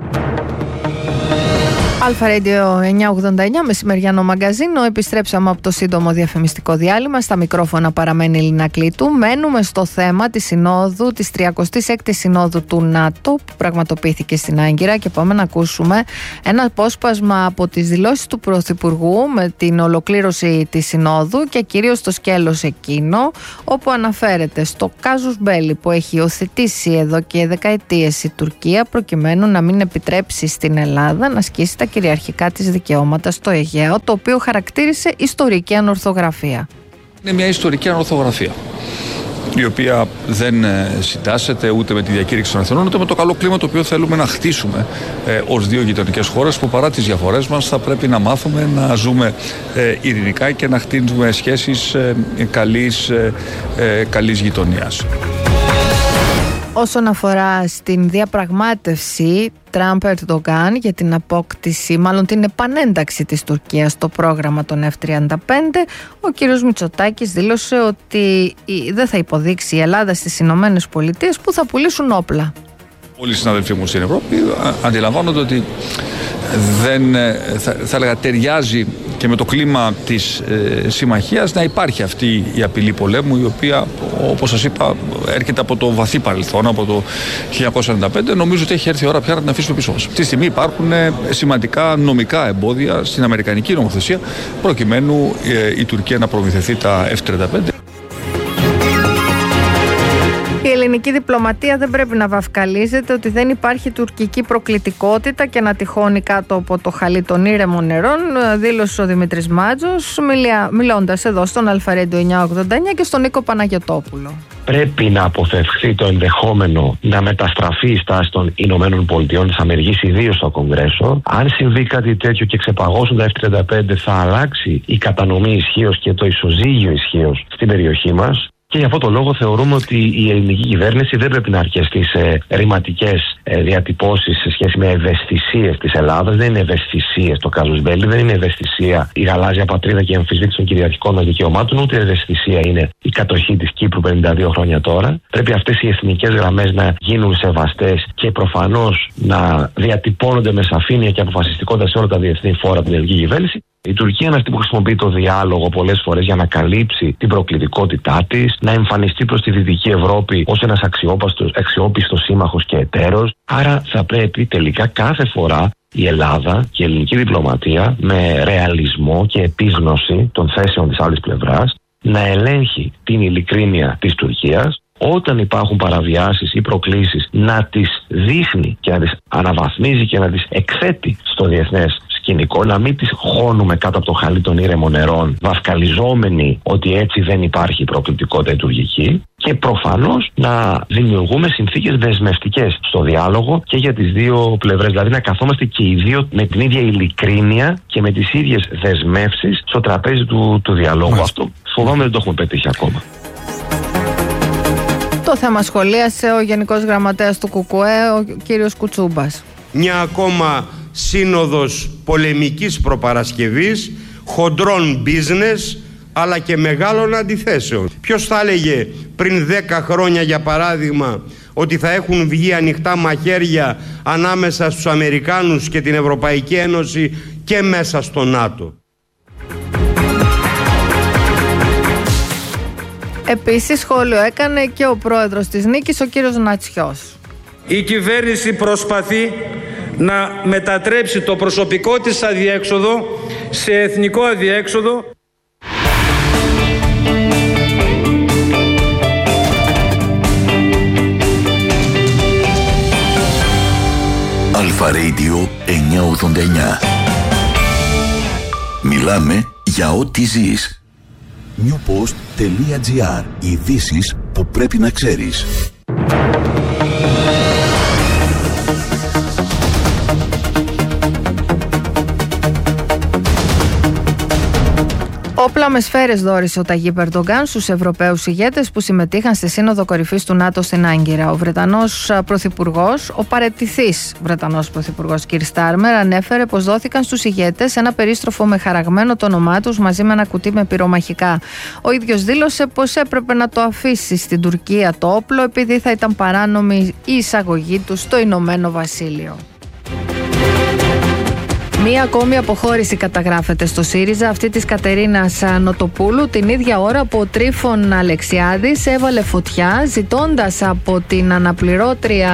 Αλφα Radio εννιακόσια ογδόντα εννιά, μεσημεριανό μαγκαζίνο. Επιστρέψαμε από το σύντομο διαφημιστικό διάλειμμα. Στα μικρόφωνα παραμένει η Λίνα Κλήτου. Μένουμε στο θέμα της συνόδου, της τριακοστής έκτης συνόδου του ΝΑΤΟ, που πραγματοποιήθηκε στην Άγκυρα, και πάμε να ακούσουμε ένα απόσπασμα από τις δηλώσεις του Πρωθυπουργού με την ολοκλήρωση της συνόδου και κυρίως στο σκέλος εκείνο, όπου αναφέρεται στο κάζους μπέλι που έχει υιοθετήσει εδώ και δεκαετίες η Τουρκία, προκειμένου να μην επιτρέψει στην Ελλάδα να ασκήσει τα κυριαρχικά της δικαιώματα στο Αιγαίο, το οποίο χαρακτήρισε ιστορική ανορθογραφία. Είναι μια ιστορική ανορθογραφία, η οποία δεν συντάσσεται ούτε με τη διακήρυξη των Εθνών, ούτε με το καλό κλίμα το οποίο θέλουμε να χτίσουμε ε, ως δύο γειτονικές χώρες, που παρά τις διαφορές μας θα πρέπει να μάθουμε να ζούμε ε, ειρηνικά και να χτίσουμε σχέσεις ε, καλής, ε, ε, καλής γειτονίας. Όσον αφορά στην διαπραγμάτευση Τραμπ-Ερντογκάν για την απόκτηση, μάλλον την επανένταξη της Τουρκίας στο πρόγραμμα των εφ τριάντα πέντε, ο κύριος Μητσοτάκης δήλωσε ότι δεν θα υποδείξει η Ελλάδα στις Ηνωμένες Πολιτείες, που θα πουλήσουν όπλα. Όλοι οι συναδελφοί μου στην Ευρώπη αντιλαμβάνονται ότι δεν, θα, θα έλεγα, ταιριάζει και με το κλίμα της ε, συμμαχίας να υπάρχει αυτή η απειλή πολέμου, η οποία, όπως σας είπα, έρχεται από το βαθύ παρελθόν, από το χίλια εννιακόσια ενενήντα πέντε. Νομίζω ότι έχει έρθει η ώρα πια να την αφήσουμε πίσω μας. Αυτή τη στιγμή υπάρχουν σημαντικά νομικά εμπόδια στην αμερικανική νομοθεσία, προκειμένου ε, η Τουρκία να προμηθευτεί τα εφ τριάντα πέντε. Η ελληνική διπλωματία δεν πρέπει να βαφκαλίζεται ότι δεν υπάρχει τουρκική προκλητικότητα και να τυχώνει κάτω από το χαλί των ήρεμων νερών, δήλωσε ο Δημήτρης Μάτζος, μιλώντας εδώ στον Αλφα Radio εννιακόσια ογδόντα εννιά και στον Νίκο Παναγιωτόπουλο. Πρέπει να αποφευχθεί το ενδεχόμενο να μεταστραφεί η στάση των Ηνωμένων Πολιτειών της Αμερικής, ιδίως στο Κογκρέσο. Αν συμβεί κάτι τέτοιο και ξεπαγώσουν τα εφ τριάντα πέντε, θα αλλάξει η κατανομή ισχύως και το ισοζύγιο ισχύως στην περιοχή μας. Και για αυτόν τον λόγο θεωρούμε ότι η ελληνική κυβέρνηση δεν πρέπει να αρκεστεί σε ρηματικές ε, διατυπώσεις σε σχέση με ευαισθησίες της Ελλάδας. Δεν είναι ευαισθησίες το κάζους μπέλι, δεν είναι ευαισθησία η γαλάζια πατρίδα και η αμφισβήτηση των κυριαρχικών μας δικαιωμάτων, ούτε ευαισθησία είναι η κατοχή της Κύπρου πενήντα δύο χρόνια τώρα. Πρέπει αυτές οι εθνικές γραμμές να γίνουν σεβαστές και προφανώς να διατυπώνονται με σαφήνεια και αποφασιστικότητα σε όλα τα διεθνή φόρα από την ελληνική κυβέρνηση. Η Τουρκία είναι αυτή που χρησιμοποιεί το διάλογο πολλές φορές για να καλύψει την προκλητικότητά της, να εμφανιστεί προς τη Δυτική Ευρώπη ως ένας αξιόπιστος σύμμαχος και εταίρος. Άρα θα πρέπει τελικά κάθε φορά η Ελλάδα και η ελληνική διπλωματία, με ρεαλισμό και επίγνωση των θέσεων της άλλης πλευράς, να ελέγχει την ειλικρίνεια της Τουρκίας. Όταν υπάρχουν παραβιάσεις ή προκλήσεις, να τις δείχνει και να τις αναβαθμίζει και να τις εκθέτει στο διεθνές σκηνικό, να μην τις χώνουμε κάτω από το χαλί των ήρεμων νερών, βαφκαλιζόμενοι ότι έτσι δεν υπάρχει προκλητικότητα τουρκική, και προφανώς να δημιουργούμε συνθήκες δεσμευτικές στο διάλογο και για τις δύο πλευρές. Δηλαδή να καθόμαστε και οι δύο με την ίδια ειλικρίνεια και με τις ίδιες δεσμεύσεις στο τραπέζι του, του διαλόγου. Μάλιστα. Αυτό φοβάμαι δεν το έχουμε πετύχει ακόμα. Το θέμα σχολίασε ο Γενικός Γραμματέας του ΚΚΕ, ο κύριος Κουτσούμπας. Μια ακόμα σύνοδος πολεμικής προπαρασκευής, χοντρών business, αλλά και μεγάλων αντιθέσεων. Ποιος θα έλεγε πριν δέκα χρόνια, για παράδειγμα, ότι θα έχουν βγει ανοιχτά μαχαίρια ανάμεσα στους Αμερικάνους και την Ευρωπαϊκή Ένωση και μέσα στο ΝΑΤΟ. Επίσης σχόλιο έκανε και ο πρόεδρος της Νίκης, ο κύριος Νατσιός. Η κυβέρνηση προσπαθεί να μετατρέψει το προσωπικό της αδιέξοδο σε εθνικό αδιέξοδο. Αλφα Radio εννιακόσια ογδόντα εννιά. Μιλάμε για ό,τι ζεις. newpost.gr. Ειδήσεις που πρέπει να ξέρεις. Όπλα Όπλα με σφαίρες δώρισε ο Ταγίπ Ερντογκάν στους Ευρωπαίους ηγέτες που συμμετείχαν στη Σύνοδο Κορυφής του ΝΑΤΟ στην Άγκυρα. Ο Βρετανός Πρωθυπουργός, ο παραιτηθής Βρετανός Πρωθυπουργός Κιρ Στάρμερ, ανέφερε πως δόθηκαν στους ηγέτες ένα περίστροφο με χαραγμένο το όνομά τους μαζί με ένα κουτί με πυρομαχικά. Ο ίδιος δήλωσε πως έπρεπε να το αφήσει στην Τουρκία το όπλο επειδή θα ήταν παράνομη η εισαγωγή του στο Ηνωμένο Βασίλειο. Μία ακόμη αποχώρηση καταγράφεται στο ΣΥΡΙΖΑ, αυτή της Κατερίνας Νοτοπούλου, την ίδια ώρα που ο Τρίφων Αλεξιάδης έβαλε φωτιά ζητώντας από την αναπληρώτρια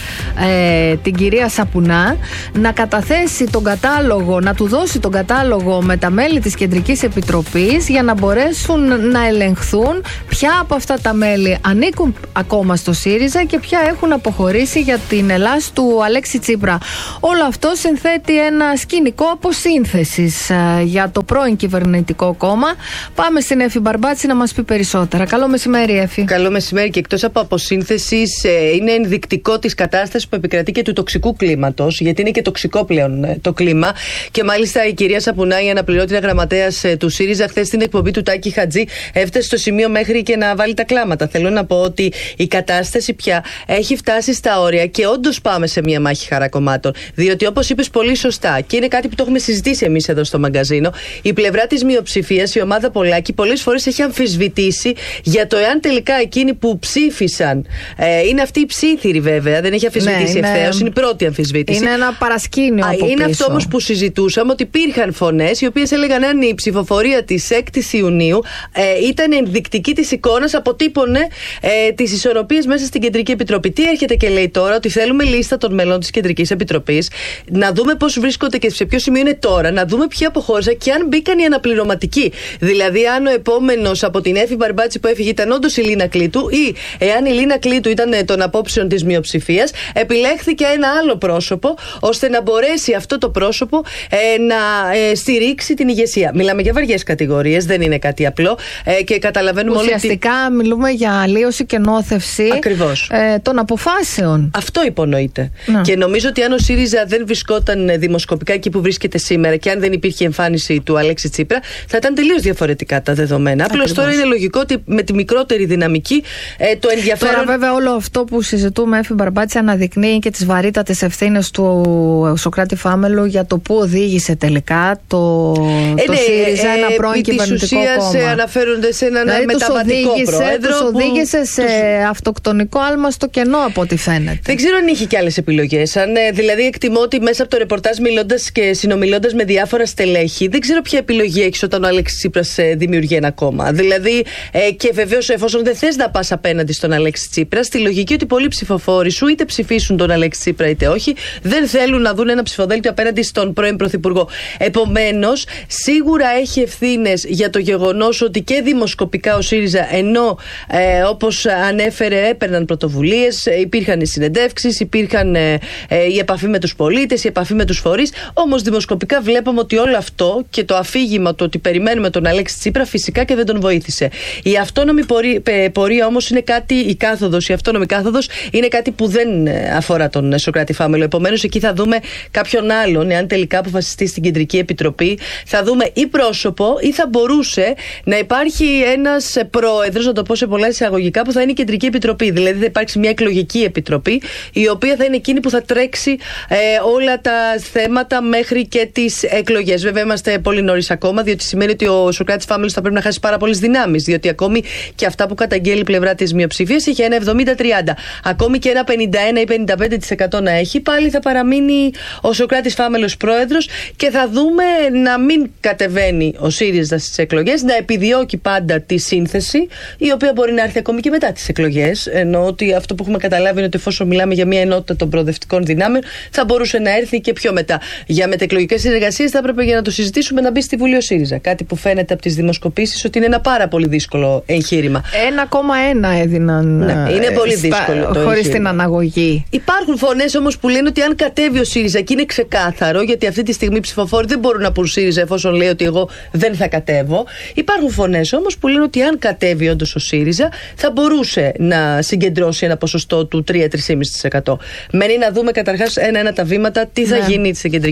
ε, την κυρία Σαπουνά να καταθέσει τον κατάλογο, να του δώσει τον κατάλογο με τα μέλη της Κεντρικής Επιτροπής για να μπορέσουν να ελεγχθούν ποια από αυτά τα μέλη ανήκουν ακόμα στο ΣΥΡΙΖΑ και ποια έχουν αποχωρήσει για την Ελλάς του Αλέξη Τσίπρα. Όλο αυτό συνθέτει ένα σκηνικό αποσύνθεσης για το πρώην κυβερνητικό κόμμα. Πάμε στην Εφη Μπαρμπάτση να μας πει περισσότερα. Καλό μεσημέρι, Εφη. Καλό μεσημέρι, και εκτός από αποσύνθεσης, είναι ενδεικτικό της κατάστασης που επικρατεί και του τοξικού κλίματος, γιατί είναι και τοξικό πλέον το κλίμα. Και μάλιστα η κυρία Σαπουνά, η αναπληρώτρια γραμματέας του ΣΥΡΙΖΑ, χθες στην εκπομπή του Τάκη Χατζή, έφτασε στο σημείο μέχρι και να βάλει τα κλάματα. Θέλω να πω ότι η κατάσταση πια έχει φτάσει στα όρια και όντως πάμε σε μια μάχη χαρακομμάτων. Διότι, όπως είπες πολύ σωστά, και είναι κάτι που το έχουμε συζητήσει εμείς εδώ στο μαγκαζίνο, η πλευρά της μειοψηφίας, η ομάδα Πολάκη, πολλές φορές έχει αμφισβητήσει για το εάν τελικά εκείνοι που ψήφισαν. Ε, είναι αυτοί οι ψήθυροι, βέβαια, δεν έχει αμφισβητήσει ναι, ευθέως, είναι η πρώτη αμφισβήτηση. Είναι ένα παρασκήνιο. Α, από είναι πίσω. Αυτό όμως που συζητούσαμε, ότι υπήρχαν φωνές οι οποίες έλεγαν αν η ψηφοφορία της έκτης Ιουνίου ε, ήταν ενδεικτική της εικόνας, αποτύπωνε ε, τις ισορροπίες μέσα στην Κεντρική Επιτροπή. Τι έρχεται και λέει τώρα, ότι θέλουμε λίστα των μελών της Κεντρικής Επιτροπής, να δούμε πώς βρίσκονται και σε ποιο σημείο είναι τώρα, να δούμε ποιοι αποχώρησαν και αν μπήκαν οι αναπληρωματικοί. Δηλαδή, αν ο επόμενος από την Εφη Μπαρμπάτση που έφυγε ήταν όντως η Λίνα Κλήτου, ή εάν η Λίνα Κλήτου ήταν των απόψεων της μειοψηφίας, επιλέχθηκε ένα άλλο πρόσωπο, ώστε να μπορέσει αυτό το πρόσωπο ε, να ε, στηρίξει την ηγεσία. Μιλάμε για βαριές κατηγορίες, δεν είναι κάτι απλό ε, και καταλαβαίνουμε όλοι. Ουσιαστικά ότι... μιλούμε για αλλίωση και νόθευση ε, των αποφάσεων. Αυτό υπονοείται. Να. Και νομίζω ότι αν ο ΣΥΡΙΖΑ δεν βρισκόταν δημοσκοπικά εκεί που βρίσκεται σήμερα και αν δεν υπήρχε εμφάνιση του Αλέξη Τσίπρα, θα ήταν τελείως διαφορετικά τα δεδομένα. Απλώς τώρα είναι λογικό ότι με τη μικρότερη δυναμική ε, το ενδιαφέρον. Τώρα, βέβαια, όλο αυτό που συζητούμε, Εφη Μπαρμπάτση, αναδεικνύει και τις βαρύτατες ευθύνες του Σωκράτη Φάμελου για το που οδήγησε τελικά το, ε, το ναι, ΣΥΡΙΖΑ, ε, ένα πρώην κυβερνητικό κόμμα. Αναφέρονται σε έναν δηλαδή, μεταβατικό οδήγησε, πρόεδρο. Τους που... οδήγησε σε τους... αυτοκτονικό άλμα στο κενό, από ό,τι φαίνεται. Δεν ξέρω αν είχε και άλλες επιλογές. Αν, δηλαδή, εκτιμώ ότι μέσα από το ρεπορτάζ, μιλώντας και συνομιλώντας με διάφορα στελέχη, δεν ξέρω ποια επιλογή έχεις όταν ο Αλέξης Τσίπρας δημιουργεί ένα κόμμα. Δηλαδή, ε, και βεβαίως, εφόσον δεν θες να πας απέναντι στον Αλέξη Τσίπρα, στη λογική ότι πολλοί ψηφοφόροι σου είτε ψηφίσουν τον Αλέξη Τσίπρα είτε όχι, δεν θέλουν να δουν ένα ψηφοδέλτιο απέναντι στον πρώην Πρωθυπουργό. Επομένως, σίγουρα έχει ευθύνες για το γεγονός ότι και δημοσκοπικά ο ΣΥΡΙΖΑ, ενώ ε, όπως ανέφερε, έπαιρναν πρωτοβουλίες, υπήρχαν οι συνεντεύξεις, υπήρχαν ε, ε, η επαφή με τους πολίτες, η επαφή με τους φορείς. Όμως δημοσκοπικά βλέπαμε ότι όλο αυτό και το αφήγημα του ότι περιμένουμε τον Αλέξη Τσίπρα φυσικά και δεν τον βοήθησε. Η αυτόνομη πορεία, πορεία όμως είναι κάτι, η κάθοδος, η αυτόνομη κάθοδος είναι κάτι που δεν αφορά τον Σωκράτη Φάμελο. Επομένως, εκεί θα δούμε κάποιον άλλον, εάν τελικά αποφασιστεί στην Κεντρική Επιτροπή, θα δούμε ή πρόσωπο ή θα μπορούσε να υπάρχει ένας πρόεδρος, να το πω σε πολλά εισαγωγικά, που θα είναι η Κεντρική Επιτροπή. Δηλαδή θα υπάρξει μια εκλογική επιτροπή, η οποία θα είναι εκείνη που θα τρέξει ε, όλα τα θέματα μέχρι και τις εκλογές. Βέβαια, είμαστε πολύ νωρίς ακόμα, διότι σημαίνει ότι ο Σωκράτης Φάμελος θα πρέπει να χάσει πάρα πολλές δυνάμεις. Διότι ακόμη και αυτά που καταγγέλει η πλευρά της μειοψηφίας είχε ένα εβδομήντα τριάντα. Ακόμη και ένα πενήντα ένα ή πενήντα πέντε τοις εκατό να έχει, πάλι θα παραμείνει ο Σωκράτης Φάμελος πρόεδρος και θα δούμε να μην κατεβαίνει ο ΣΥΡΙΖΑ στις εκλογές, να επιδιώκει πάντα τη σύνθεση, η οποία μπορεί να έρθει ακόμη και μετά τις εκλογές. Ενώ ότι αυτό που έχουμε καταλάβει είναι ότι εφόσον μιλάμε για μια ενότητα των προοδευτικών δυνάμεων, θα μπορούσε να έρθει και πιο μετά. Για μετεκλογικές συνεργασίες θα έπρεπε, για να το συζητήσουμε, να μπει στη Βουλή ο ΣΥΡΙΖΑ. Κάτι που φαίνεται από τις δημοσκοπήσεις ότι είναι ένα πάρα πολύ δύσκολο εγχείρημα. ένα κόμμα ένα έδιναν. Ναι, είναι πολύ δύσκολο. Χωρίς την αναγωγή. Υπάρχουν φωνές όμως που λένε ότι αν κατέβει ο ΣΥΡΙΖΑ, και είναι ξεκάθαρο, γιατί αυτή τη στιγμή οι ψηφοφόροι δεν μπορούν να πούν ΣΥΡΙΖΑ εφόσον λέει ότι εγώ δεν θα κατέβω. Υπάρχουν φωνές όμως που λένε ότι αν κατέβει όντως ο ΣΥΡΙΖΑ, θα μπορούσε να συγκεντρώσει ένα ποσοστό του τρία με τρία κόμμα πέντε τοις εκατό. Μένει να δούμε καταρχάς ένα-ένα τα βήματα τι θα ναι. γίνει στην Κεντρική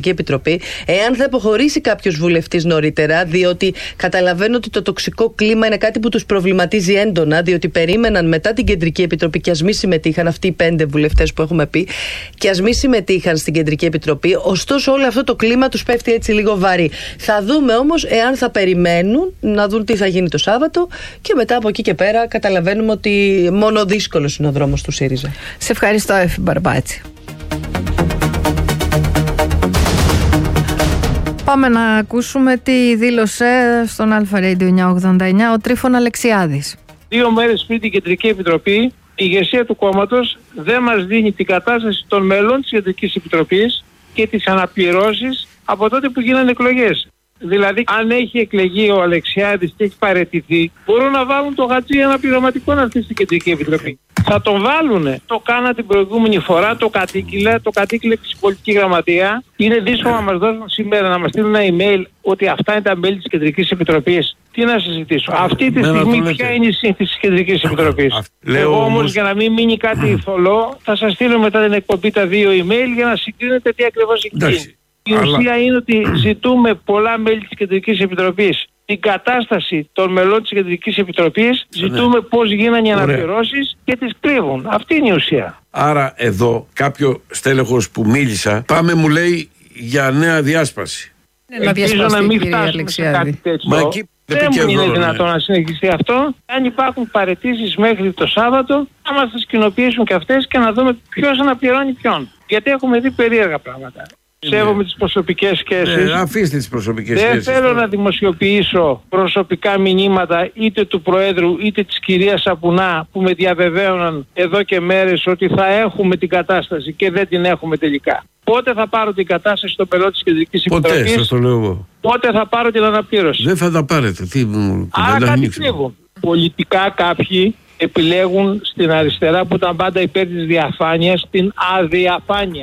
Επιτροπή, εάν θα αποχωρήσει κάποιος βουλευτής νωρίτερα, διότι καταλαβαίνω ότι το τοξικό κλίμα είναι κάτι που τους προβληματίζει έντονα, διότι περίμεναν μετά την Κεντρική Επιτροπή και ας μη συμμετείχαν αυτοί οι πέντε βουλευτές που έχουμε πει, και ας μη συμμετείχαν στην Κεντρική Επιτροπή. Ωστόσο, όλο αυτό το κλίμα τους πέφτει έτσι λίγο βαρύ. Θα δούμε όμως εάν θα περιμένουν να δουν τι θα γίνει το Σάββατο, και μετά από εκεί και πέρα καταλαβαίνουμε ότι μόνο δύσκολος είναι ο δρόμος του ΣΥΡΙΖΑ. Σε ευχαριστώ, Εφη Μπαρμπάτση. Πάμε να ακούσουμε τι δήλωσε στον Αλφα Radio εννιακόσια ογδόντα εννιά ο Τρίφων Αλεξιάδης. Δύο μέρες πριν την Κεντρική Επιτροπή, η ηγεσία του κόμματος δεν μας δίνει την κατάσταση των μελών της Κεντρικής Επιτροπής και τις αναπληρώσεις από τότε που γίνανε εκλογές. Δηλαδή, αν έχει εκλεγεί ο Αλεξιάδης και έχει παραιτηθεί, μπορούν να βάλουν το Χατζή αναπληρωματικό να έρθει στην Κεντρική Επιτροπή. Θα τον βάλουνε. Το κάνα την προηγούμενη φορά, το κατήγγειλε, το κατήγγειλε και στην πολιτική γραμματεία. Είναι δύσκολο να μας δώσουν σήμερα, να μας στείλουν ένα email ότι αυτά είναι τα μέλη της Κεντρικής Επιτροπής. Τι να συζητήσω. Αυτή τη στιγμή ποια είναι η σύνθεση της Κεντρικής Επιτροπής. Εγώ όμως, για να μην μείνει κάτι θολό, θα σας στείλω μετά την εκπομπή τα δύο email για να συγκρίνετε τι ακριβώς έχει γίνει. Η ουσία είναι ότι ζητούμε πολλά μέλη της Κεντρικής Επιτροπής την κατάσταση των μελών της Κεντρικής Επιτροπής, ζητούμε ναι. πώς γίνανε οι αναπληρώσεις και τις κρύβουν. Αυτή είναι η ουσία. Άρα εδώ κάποιο στέλεχος που μίλησα, πάμε μου λέει για νέα διάσπαση. Ελπίζω να μην φτάσουμε σε κάτι τέτοιο. Μα εκεί δεν μου είναι δυνατόν να συνεχιστεί αυτό. Αν υπάρχουν παραιτήσεις μέχρι το Σάββατο, να μας τις κοινοποιήσουν και αυτές και να δούμε ποιος αναπληρώνει ποιον. Γιατί έχουμε δει περίεργα πράγματα. Σέβομαι τις προσωπικές σχέσεις. Ναι, αφήστε τις προσωπικές Δεν σχέσεις. Δεν θέλω τώρα να δημοσιοποιήσω προσωπικά μηνύματα είτε του Προέδρου είτε της κυρίας Σαπουνά που με διαβεβαίωναν εδώ και μέρες ότι θα έχουμε την κατάσταση και δεν την έχουμε τελικά. Πότε θα πάρω την κατάσταση στο πελό της Κεντρικής Επιτροπής. Ποτέ, σας το λέω εγώ. Πότε θα πάρω την αναπλήρωση. Δεν θα τα πάρετε. Τι μου, Άρα κάτι κρύβουν. Πολιτικά κάποιοι επιλέγουν στην αριστερά που ήταν πάντα υπέρ της διαφάνειας την αδιαφάνεια.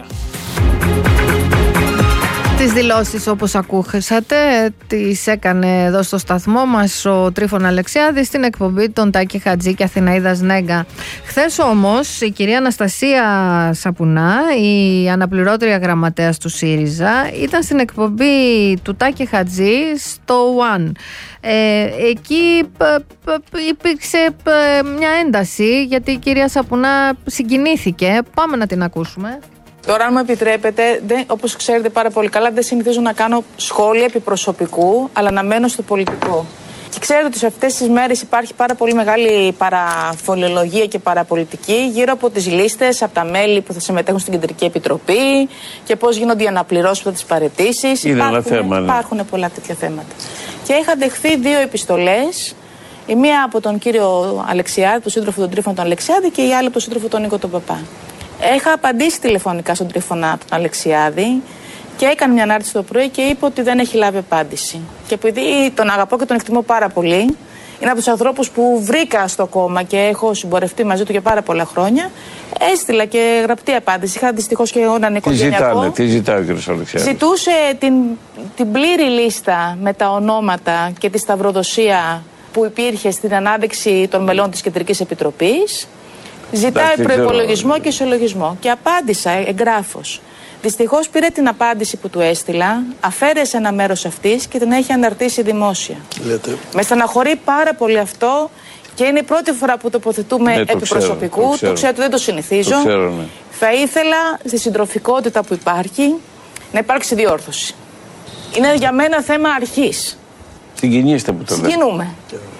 Τις δηλώσεις, όπως ακούσατε, τις έκανε εδώ στο σταθμό μας ο Τρίφων Αλεξιάδης στην εκπομπή των Τάκη Χατζή και Αθηναίδας Νέγκα. Χθες όμως η κυρία Αναστασία Σαπουνά, η αναπληρώτρια γραμματέας του ΣΥΡΙΖΑ, ήταν στην εκπομπή του Τάκη Χατζή στο One. Ε, εκεί π, π, π, υπήρξε π, μια ένταση γιατί η κυρία Σαπουνά συγκινήθηκε. Πάμε να την ακούσουμε. Τώρα, αν μου επιτρέπετε, δεν, όπως ξέρετε πάρα πολύ καλά, δεν συνηθίζω να κάνω σχόλια επί προσωπικού, αλλά να μένω στο πολιτικό. Και ξέρετε ότι σε αυτές τις μέρες υπάρχει πάρα πολύ μεγάλη παραφολιολογία και παραπολιτική γύρω από τις λίστες, από τα μέλη που θα συμμετέχουν στην Κεντρική Επιτροπή και πώς γίνονται οι αναπληρώσεις από τις παραιτήσεις. Είναι υπάρχουν, ένα θέμα, ναι. Υπάρχουν πολλά τέτοια θέματα. Και είχα δεχθεί δύο επιστολές. Η μία από τον κύριο Αλεξιάδη, τον σύντροφο τον Τρίφωνα τον Αλεξιάδη, και η άλλη από τον σύντροφο τον Νίκο τον Παπά. Είχα απαντήσει τηλεφωνικά στον Τρίφωνα τον Αλεξιάδη και έκανε μια ανάρτηση το πρωί και είπε ότι δεν έχει λάβει απάντηση. Και επειδή τον αγαπώ και τον εκτιμώ πάρα πολύ, είναι από τους ανθρώπους που βρήκα στο κόμμα και έχω συμπορευτεί μαζί του για πάρα πολλά χρόνια, έστειλα και γραπτή απάντηση. Είχα δυστυχώς και εγώ έναν οικογενειακό. Τι ζητάνε, τι ζητάει ο κ. Αλεξιάδη. Ζητούσε την, την πλήρη λίστα με τα ονόματα και τη σταυροδοσία που υπήρχε στην ανάδειξη των μελών της Κεντρικής Επιτροπής. Ζητάει προϋπολογισμό και ισολογισμό. Και απάντησα εγγράφως. Δυστυχώς πήρε την απάντηση που του έστειλα, αφαίρεσε ένα μέρος αυτής και την έχει αναρτήσει δημόσια. Λέτε. Με στεναχωρεί πάρα πολύ αυτό και είναι η πρώτη φορά που τοποθετούμε ναι, επί προσωπικού. Το, το ξέρω ότι δεν το συνηθίζω. Το ξέρω, ναι. Θα ήθελα στη συντροφικότητα που υπάρχει να υπάρξει διόρθωση. Είναι για μένα θέμα αρχής. Συγκινήστε που το λέτε. Συγκινούμε.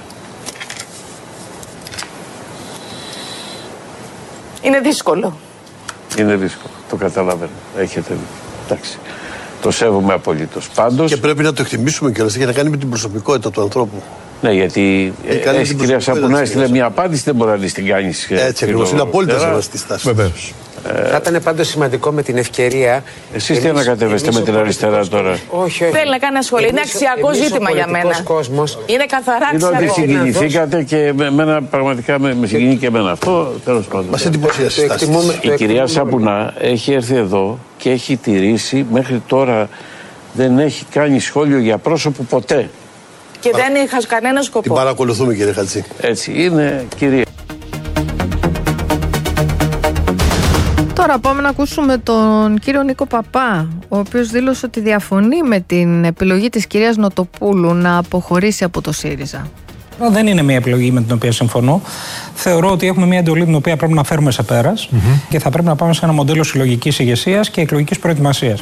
Είναι δύσκολο. Είναι δύσκολο. Το καταλαβαίνω. Έχετε δει. Εντάξει. Το σέβομαι απολύτως. Πάντως. Και πρέπει να το εκτιμήσουμε κιόλας. Έχει να κάνει με την προσωπικότητα του ανθρώπου. Ναι, γιατί η κυρία Σαπουνά έστειλε μια απάντηση, δεν μπορεί να την κάνει. Έτσι ακριβώς. Είναι απόλυτα σεβαστή στάση. Βεβαίως. Θα ήταν πάντως σημαντικό με την ευκαιρία. Εσείς τι ανακατεύεστε με την αριστερά τώρα. Όχι, όχι. Θέλει να κάνει ασχολή. Είναι αξιακό ζήτημα για μένα. Κόσμος. Είναι καθαρά αξιακό. Είναι ότι συγκινηθήκατε και εμένα πραγματικά με συγκινεί και εμένα αυτό. Τέλος πάντων. Μας εντυπωσίασε η στάση. Η κυρία Σαπουνά έχει έρθει εδώ και έχει τηρήσει μέχρι τώρα, δεν έχει κάνει σχόλιο για πρόσωπο ποτέ. Και δεν είχα κανένα σκοπό. Την παρακολουθούμε, κύριε Χατζή. Έτσι είναι, κυρία. Τώρα πάμε να ακούσουμε τον κύριο Νίκο Παπά, ο οποίος δήλωσε ότι διαφωνεί με την επιλογή της κυρίας Νοτοπούλου να αποχωρήσει από το ΣΥΡΙΖΑ. Δεν είναι μια επιλογή με την οποία συμφωνώ. Θεωρώ ότι έχουμε μια εντολή την οποία πρέπει να φέρουμε σε πέρας mm-hmm. και θα πρέπει να πάμε σε ένα μοντέλο συλλογικής ηγεσίας και εκλογικής προετοιμασίας.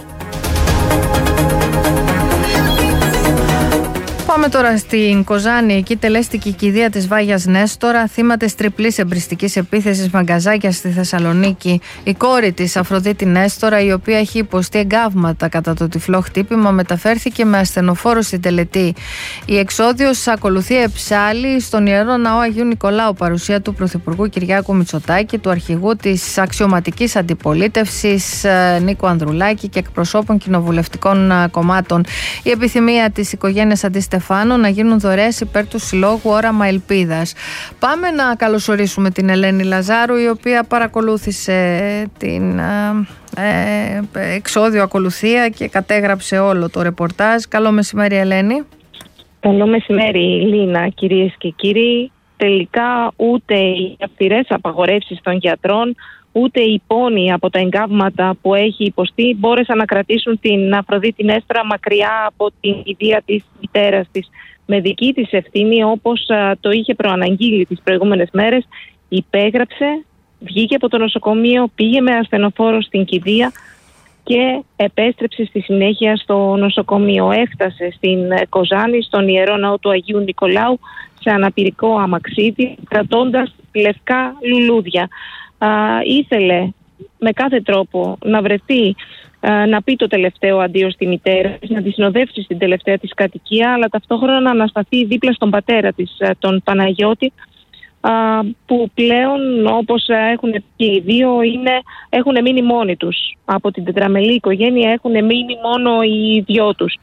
Πάμε τώρα στην Κοζάνη. Εκεί τελέστηκε η κηδεία της Βάγιας Νέστορα, θύμα της τριπλής εμπριστικής επίθεσης Μαγκαζάκια στη Θεσσαλονίκη. Η κόρη της, Αφροδίτη Νέστορα, η οποία έχει υποστεί εγκάβματα κατά το τυφλό χτύπημα, μεταφέρθηκε με ασθενοφόρο στην τελετή. Η εξόδιος ακολουθεί εψάλη στον Ιερό Ναό Αγίου Νικολάου, παρουσία του Πρωθυπουργού Κυριάκου Μητσοτάκη, του αρχηγού της αξιωματικής αντιπολίτευσης Νίκου Ανδρουλάκη και εκπροσώπων κοινοβουλευτικών κομμάτων. Η επιθυμία της οικογένειας Αντίστεφανου να γίνουν δωρεές υπέρ του Συλλόγου Όραμα Ελπίδας. Πάμε να καλωσορίσουμε την Ελένη Λαζάρου, η οποία παρακολούθησε την ε, εξόδιο ακολουθία και κατέγραψε όλο το ρεπορτάζ. Καλό μεσημέρι, Ελένη. Καλό μεσημέρι, Λίνα, κυρίες και κύριοι. Τελικά ούτε οι αυστηρές απαγορεύσεις των γιατρών, ούτε οι πόνοι από τα εγκάβματα που έχει υποστεί μπόρεσαν να κρατήσουν την Αφροδίτη Νέστορα μακριά από την κηδεία της μητέρας της. Με δική της ευθύνη, όπως α, το είχε προαναγγείλει τις προηγούμενες μέρες, υπέγραψε, βγήκε από το νοσοκομείο, πήγε με ασθενοφόρο στην κηδεία και επέστρεψε στη συνέχεια στο νοσοκομείο. Έφτασε στην Κοζάνη, στον Ιερό Ναό του Αγίου Νικολάου, σε αναπηρικό αμαξίδι, κρατώντας λευκά λουλούδια. Α, ήθελε με κάθε τρόπο να βρεθεί, α, να πει το τελευταίο αντίο στη μητέρα της, να τη συνοδεύσει στην τελευταία της κατοικία, αλλά ταυτόχρονα να ανασταθεί δίπλα στον πατέρα της, α, τον Παναγιώτη, α, που πλέον, όπως έχουν και οι δύο, είναι, έχουν μείνει μόνοι τους. Από την τετραμελή οικογένεια έχουν μείνει μόνο οι δυο τους.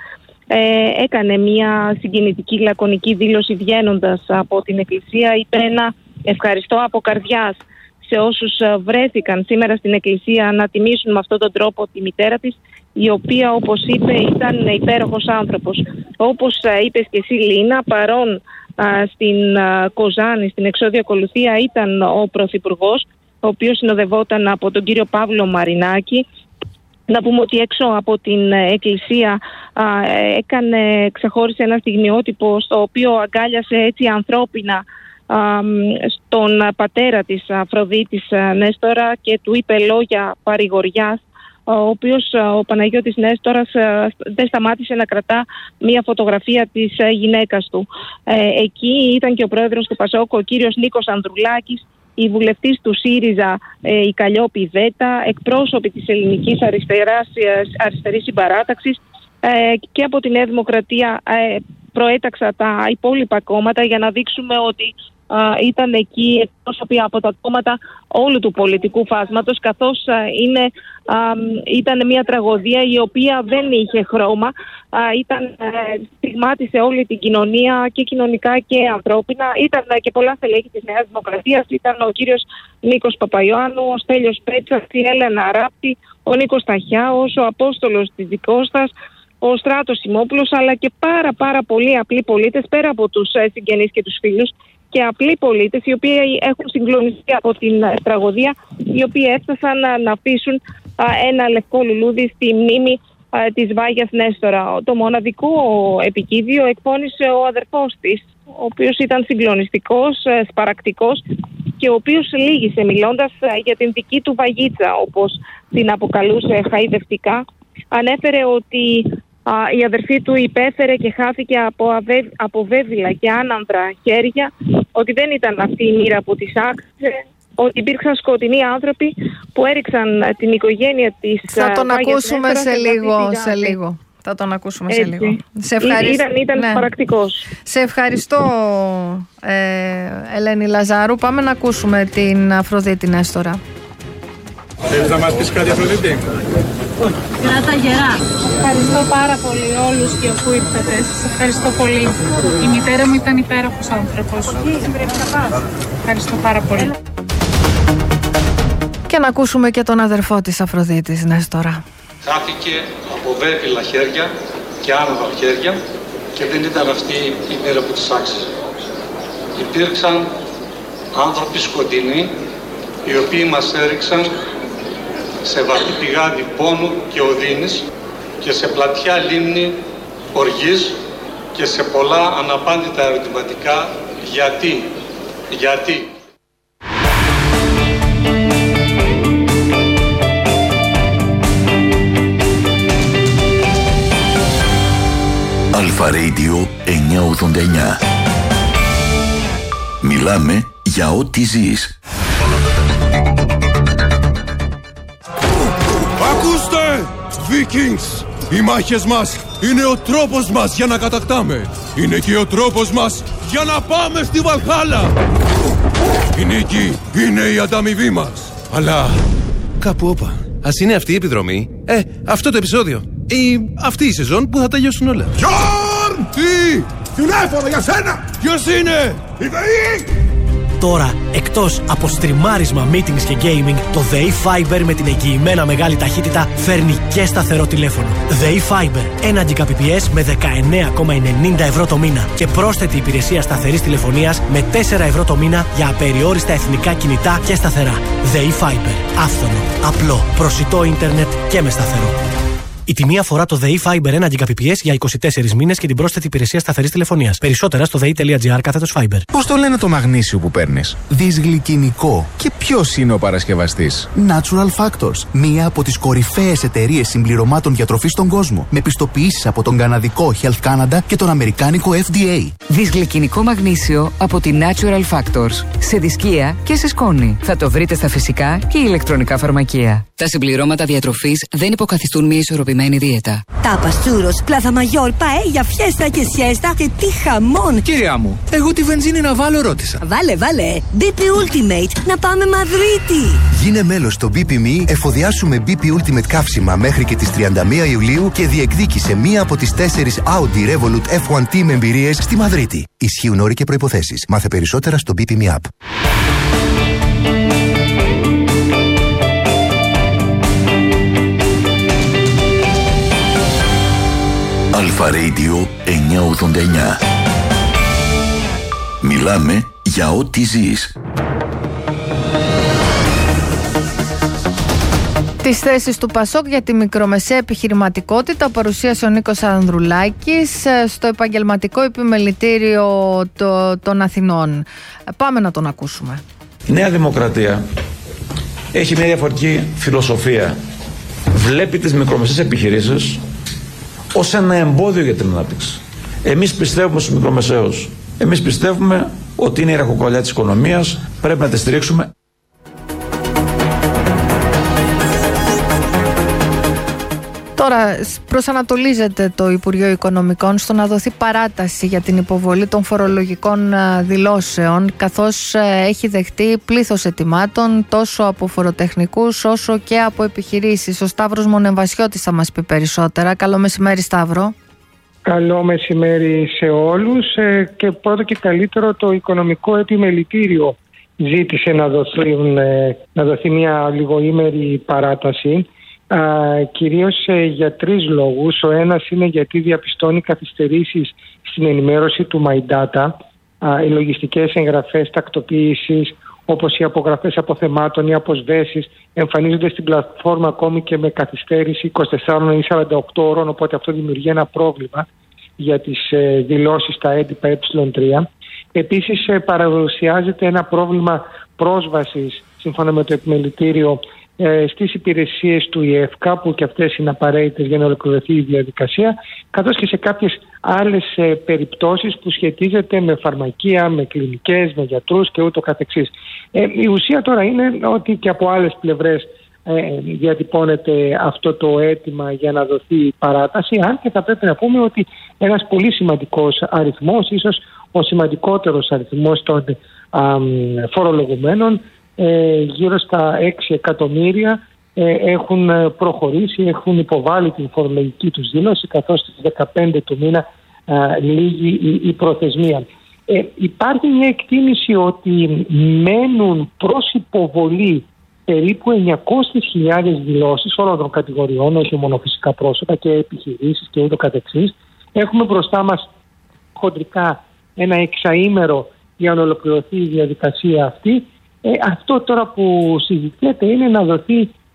Ε, έκανε μια συγκινητική λακωνική δήλωση βγαίνοντας από την εκκλησία. Είπε ένα ευχαριστώ από καρδιάς σε όσους βρέθηκαν σήμερα στην εκκλησία να τιμήσουν με αυτόν τον τρόπο τη μητέρα της, η οποία, όπως είπε, ήταν υπέροχος άνθρωπος. Όπως είπες και εσύ, Λίνα, παρόν α, στην α, Κοζάνη, στην εξόδια ακολουθία, ήταν ο Πρωθυπουργός, ο οποίος συνοδευόταν από τον κύριο Παύλο Μαρινάκη. Να πούμε ότι έξω από την εκκλησία α, έκανε, ξεχώρισε ένα στιγμιότυπο στο οποίο αγκάλιασε έτσι ανθρώπινα α, στον πατέρα της Αφροδίτης Νέστορα και του είπε λόγια παρηγοριάς, ο οποίος ο Παναγιώτης Νέστορας δεν σταμάτησε να κρατά μία φωτογραφία της γυναίκας του. Ε, εκεί ήταν και ο πρόεδρος του Πασόκ, ο κύριος Νίκος Ανδρουλάκης, η βουλευτής του ΣΥΡΙΖΑ, ε, η Καλλιόπη Βέτα, εκπρόσωποι της ελληνικής αριστεράς, αριστερής συμπαράταξης ε, και από τη Νέα Δημοκρατία ε, προέταξα τα υπόλοιπα κόμματα για να δείξουμε ότι Uh, ήταν εκεί εκπρόσωποι από τα κόμματα όλου του πολιτικού φάσματος, καθώς uh, είναι, uh, ήταν μια τραγωδία η οποία δεν είχε χρώμα, uh, ήταν, uh, στιγμάτισε όλη την κοινωνία και κοινωνικά και ανθρώπινα. Ήταν uh, και πολλά στελέχη της Νέας Δημοκρατίας, ήταν ο κύριος Νίκος Παπαϊωάννου, ο Στέλιος Πέτσας, η Έλενα Ράπτη, ο Νίκος Ταχιάος, ο Απόστολος Τιτζικώστας, ο Στράτος Σιμόπουλος, αλλά και πάρα πάρα πολλοί απλοί πολίτες, πέρα από τους uh, συγγενείς και τους φίλους, και απλοί πολίτες οι οποίοι έχουν συγκλονιστεί από την α, τραγωδία, οι οποίοι έφτασαν να, να αφήσουν α, ένα λευκό λουλούδι στη μνήμη α, της Βάγιας Νέστορα. Το μοναδικό επικίδιο εκπώνησε ο αδερφός της, ο οποίος ήταν συγκλονιστικός, α, σπαρακτικός και ο οποίος λύγησε μιλώντας α, για την δική του Βαγίτσα, όπως την αποκαλούσε χαϊδευτικά. Ανέφερε ότι Uh, η αδερφή του υπέφερε και χάθηκε από, αβε... από βέβυλα και άνανδρα χέρια, ότι δεν ήταν αυτή η μοίρα που της άξιζε, ότι υπήρξαν σκοτεινοί άνθρωποι που έριξαν την οικογένεια της. Θα τον ακούσουμε σε λίγο, σε λίγο. Θα τον ακούσουμε Έτσι. σε λίγο. Σε ευχαριστώ. Ήταν, ήταν ναι. παρακτικός. Σε ευχαριστώ, ε, Ελένη Λαζάρου. Πάμε να ακούσουμε την Αφροδίτη Νέστορα. Θέλεις να μας πεις κάτι, Αφροδίτη? Κράτα γερά. Ευχαριστώ πάρα πολύ όλους και όπου ήρθατε. Σας ευχαριστώ πολύ. Η μητέρα μου ήταν υπέροχος άνθρωπος. Ευχαριστώ πάρα πολύ. Και να ακούσουμε και τον αδερφό της Αφροδίτης Νέστορα. Χάθηκε από βέβυλα χέρια και άνοδα χέρια και δεν ήταν αυτή η μοίρα που της άξιζε. Υπήρξαν άνθρωποι σκοτεινοί οι οποίοι μας έριξαν σε βαθύ πηγάδι πόνου και οδύνης και σε πλατιά λίμνη οργής και σε πολλά αναπάντητα ερωτηματικά γιατί, γιατί. Αλφα Radio εννιακόσια ογδόντα εννιά. Μιλάμε για ό,τι ζεις. Ακούστε! Vikings! Οι μάχες μας είναι ο τρόπος μας για να κατακτάμε. Είναι και ο τρόπος μας για να πάμε στη Βαλχάλα. Η νίκη είναι η ανταμοιβή μας. Αλλά κάπου όπα. Ας είναι αυτή η επιδρομή. Ε, αυτό το επεισόδιο. Ή αυτή η σεζόν που θα τελειώσουν όλα. Γιόρν! Τι! Τηλέφωνο για σένα! Ποιος είναι? Η ΔΕΗ! Τώρα, εκτός από στριμάρισμα, meetings και gaming, το ΔΕΗ Fiber με την εγγυημένα μεγάλη ταχύτητα φέρνει και σταθερό τηλέφωνο. ΔΕΗ Fiber, ένα Gbps με δεκαεννέα κόμμα ενενήντα ευρώ το μήνα και πρόσθετη υπηρεσία σταθερής τηλεφωνίας με τέσσερα ευρώ το μήνα για απεριόριστα εθνικά κινητά και σταθερά. ΔΕΗ Fiber, άφθονο, απλό, προσιτό ίντερνετ και με σταθερό. Η τιμή αφορά το ΔΕΗ Fiber ένα Gbps για είκοσι τέσσερις μήνες και την πρόσθετη υπηρεσία σταθερής τηλεφωνίας. Περισσότερα στο δei.gr κάθετος Fiber. Πώς το λένε το μαγνήσιο που παίρνεις? Δυσγλυκινικό. Και ποιος είναι ο παρασκευαστής? Natural Factors. Μία από τις κορυφαίες εταιρείες συμπληρωμάτων διατροφής στον κόσμο. Με πιστοποιήσεις από τον καναδικό Health Canada και τον αμερικάνικο Εφ Ντι Έι. Δυσγλυκινικό μαγνήσιο από τη Natural Factors. Σε δισκία και σε σκόνη. Θα το βρείτε στα φυσικά και ηλεκτρονικά φαρμακεία. Τα συμπληρώματα διατροφής δεν υποκαθιστούν μια ισορροπημένη δίαιτα. Τάπας, τσούρος, πλάθα μαγιόρ, παέλια, φιέστα και σιέστα και τι χαμόν! Κυρία μου, εγώ τη βενζίνη να βάλω ρώτησα. Βάλε, βάλε! μπι πι Ultimate, να πάμε Μαδρίτη! Γίνε μέλος στο μπι πι εμ ι, εφοδιάσου με μπι πι Ultimate καύσιμα μέχρι και τις τριάντα μία Ιουλίου και διεκδίκησε μία από τις τέσσερις Audi Revolut εφ ουάν τι με εμπειρίες στη Μαδρίτη. Ισχύουν όροι και προϋποθέσεις. Μάθε περισσότερα στο μπι πι εμ ι App. Αλφα Radio εννιακόσια ογδόντα εννιά. Μιλάμε για ό,τι ζεις. Τις θέσεις του Πασόκ για τη μικρομεσαία επιχειρηματικότητα παρουσίασε ο Νίκος Ανδρουλάκης στο επαγγελματικό επιμελητήριο των Αθηνών. Πάμε να τον ακούσουμε. Η Νέα Δημοκρατία έχει μια διαφορετική φιλοσοφία. Βλέπει τις μικρομεσαίες επιχειρήσεις ως ένα εμπόδιο για την ανάπτυξη. Εμείς πιστεύουμε στους μικρομεσαίους. Εμείς πιστεύουμε ότι είναι η ραχοκοκαλιά της οικονομίας. Πρέπει να τη στηρίξουμε. Τώρα προσανατολίζεται το Υπουργείο Οικονομικών στο να δοθεί παράταση για την υποβολή των φορολογικών δηλώσεων, καθώς έχει δεχτεί πλήθος αιτημάτων τόσο από φοροτεχνικούς όσο και από επιχειρήσεις. Ο Σταύρος Μονεμβασιώτης θα μας πει περισσότερα. Καλό μεσημέρι, Σταύρο. Καλό μεσημέρι σε όλους και πρώτο και καλύτερο το Οικονομικό Επιμελητήριο ζήτησε να δοθεί, να δοθεί μια λιγοήμερη παράταση. Uh, κυρίως uh, για τρεις λόγους. Ο ένας είναι γιατί διαπιστώνει καθυστερήσεις στην ενημέρωση του My Data, uh, οι λογιστικές εγγραφές τακτοποίησης όπως οι απογραφές αποθεμάτων ή αποσβέσεις εμφανίζονται στην πλατφόρμα ακόμη και με καθυστέρηση είκοσι τέσσερις ή σαράντα οκτώ ώρων, οπότε αυτό δημιουργεί ένα πρόβλημα για τις uh, δηλώσεις στα έντυπα ε τρία. Επίσης uh, παρουσιάζεται ένα πρόβλημα πρόσβασης σύμφωνα με το επιμελητήριο στις υπηρεσίες του ΙΕΦΚΑ, που και αυτές είναι απαραίτητες για να ολοκληρωθεί η διαδικασία, καθώς και σε κάποιες άλλες περιπτώσεις που σχετίζεται με φαρμακεία, με κλινικές, με γιατρούς και ούτω καθεξής. Ε, η ουσία τώρα είναι ότι και από άλλες πλευρές ε, διατυπώνεται αυτό το αίτημα για να δοθεί παράταση, αν και θα πρέπει να πούμε ότι ένας πολύ σημαντικός αριθμός, ίσως ο σημαντικότερος αριθμός των α, φορολογουμένων, Ε, γύρω στα έξι εκατομμύρια ε, έχουν προχωρήσει, έχουν υποβάλει την φορολογική τους δήλωση, καθώς στις δεκαπέντε του μήνα ε, λήγει η, η προθεσμία. Ε, υπάρχει μια εκτίμηση ότι μένουν προς υποβολή περίπου εννιακόσιες χιλιάδες δηλώσεις όλων των κατηγοριών, όχι μόνο φυσικά πρόσωπα και επιχειρήσεις και ούτω καθεξής. Έχουμε μπροστά μας χοντρικά ένα εξαήμερο για να ολοκληρωθεί η διαδικασία αυτή. Ε, αυτό τώρα που συζητιέται είναι να δοθεί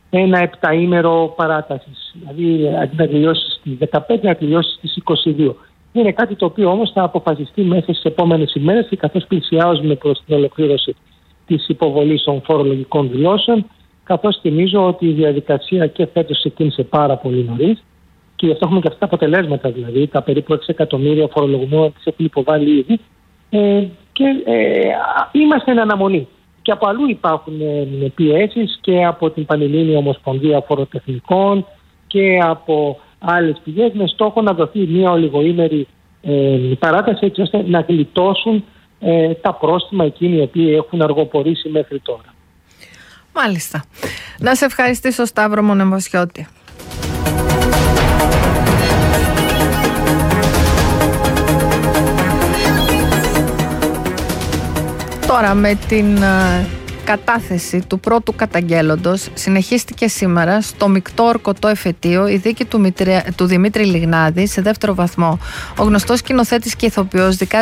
ένα επταήμερο παράτασης. Δηλαδή αντί να τελειώσει στις δεκαπέντε, να τελειώσει στις είκοσι δύο. Είναι κάτι το οποίο όμως θα αποφασιστεί μέσα στις επόμενες ημέρες και καθώς πλησιάζουμε προς την ολοκλήρωση της υποβολής των φορολογικών δηλώσεων, καθώς θυμίζω ότι η διαδικασία και φέτος ξεκίνησε πάρα πολύ νωρίς και γι' αυτό έχουμε και αυτά τα αποτελέσματα, δηλαδή τα περίπου έξι εκατομμύρια φορολογουμένων τις έχουν υποβάλει ήδη ε, και ε, είμαστε εν αναμονή. Και από αλλού υπάρχουν ε, πιέσεις και από την Πανελλήνια Ομοσπονδία Φοροτεχνικών και από άλλες πηγές με στόχο να δοθεί μια ολιγοήμερη ε, παράταση έτσι ώστε να γλιτώσουν ε, τα πρόστιμα εκείνοι οι οποίοι έχουν αργοπορήσει μέχρι τώρα. Μάλιστα. Να σε ευχαριστήσω, Σταύρο Μονεμβασιώτη. Τώρα με την κατάθεση του πρώτου καταγγέλλοντος συνεχίστηκε σήμερα στο μεικτό ορκωτό εφετείο η δίκη του, Μητρε... του Δημήτρη Λιγνάδη σε δεύτερο βαθμό. Ο γνωστός σκηνοθέτης και ηθοποιός δικάζει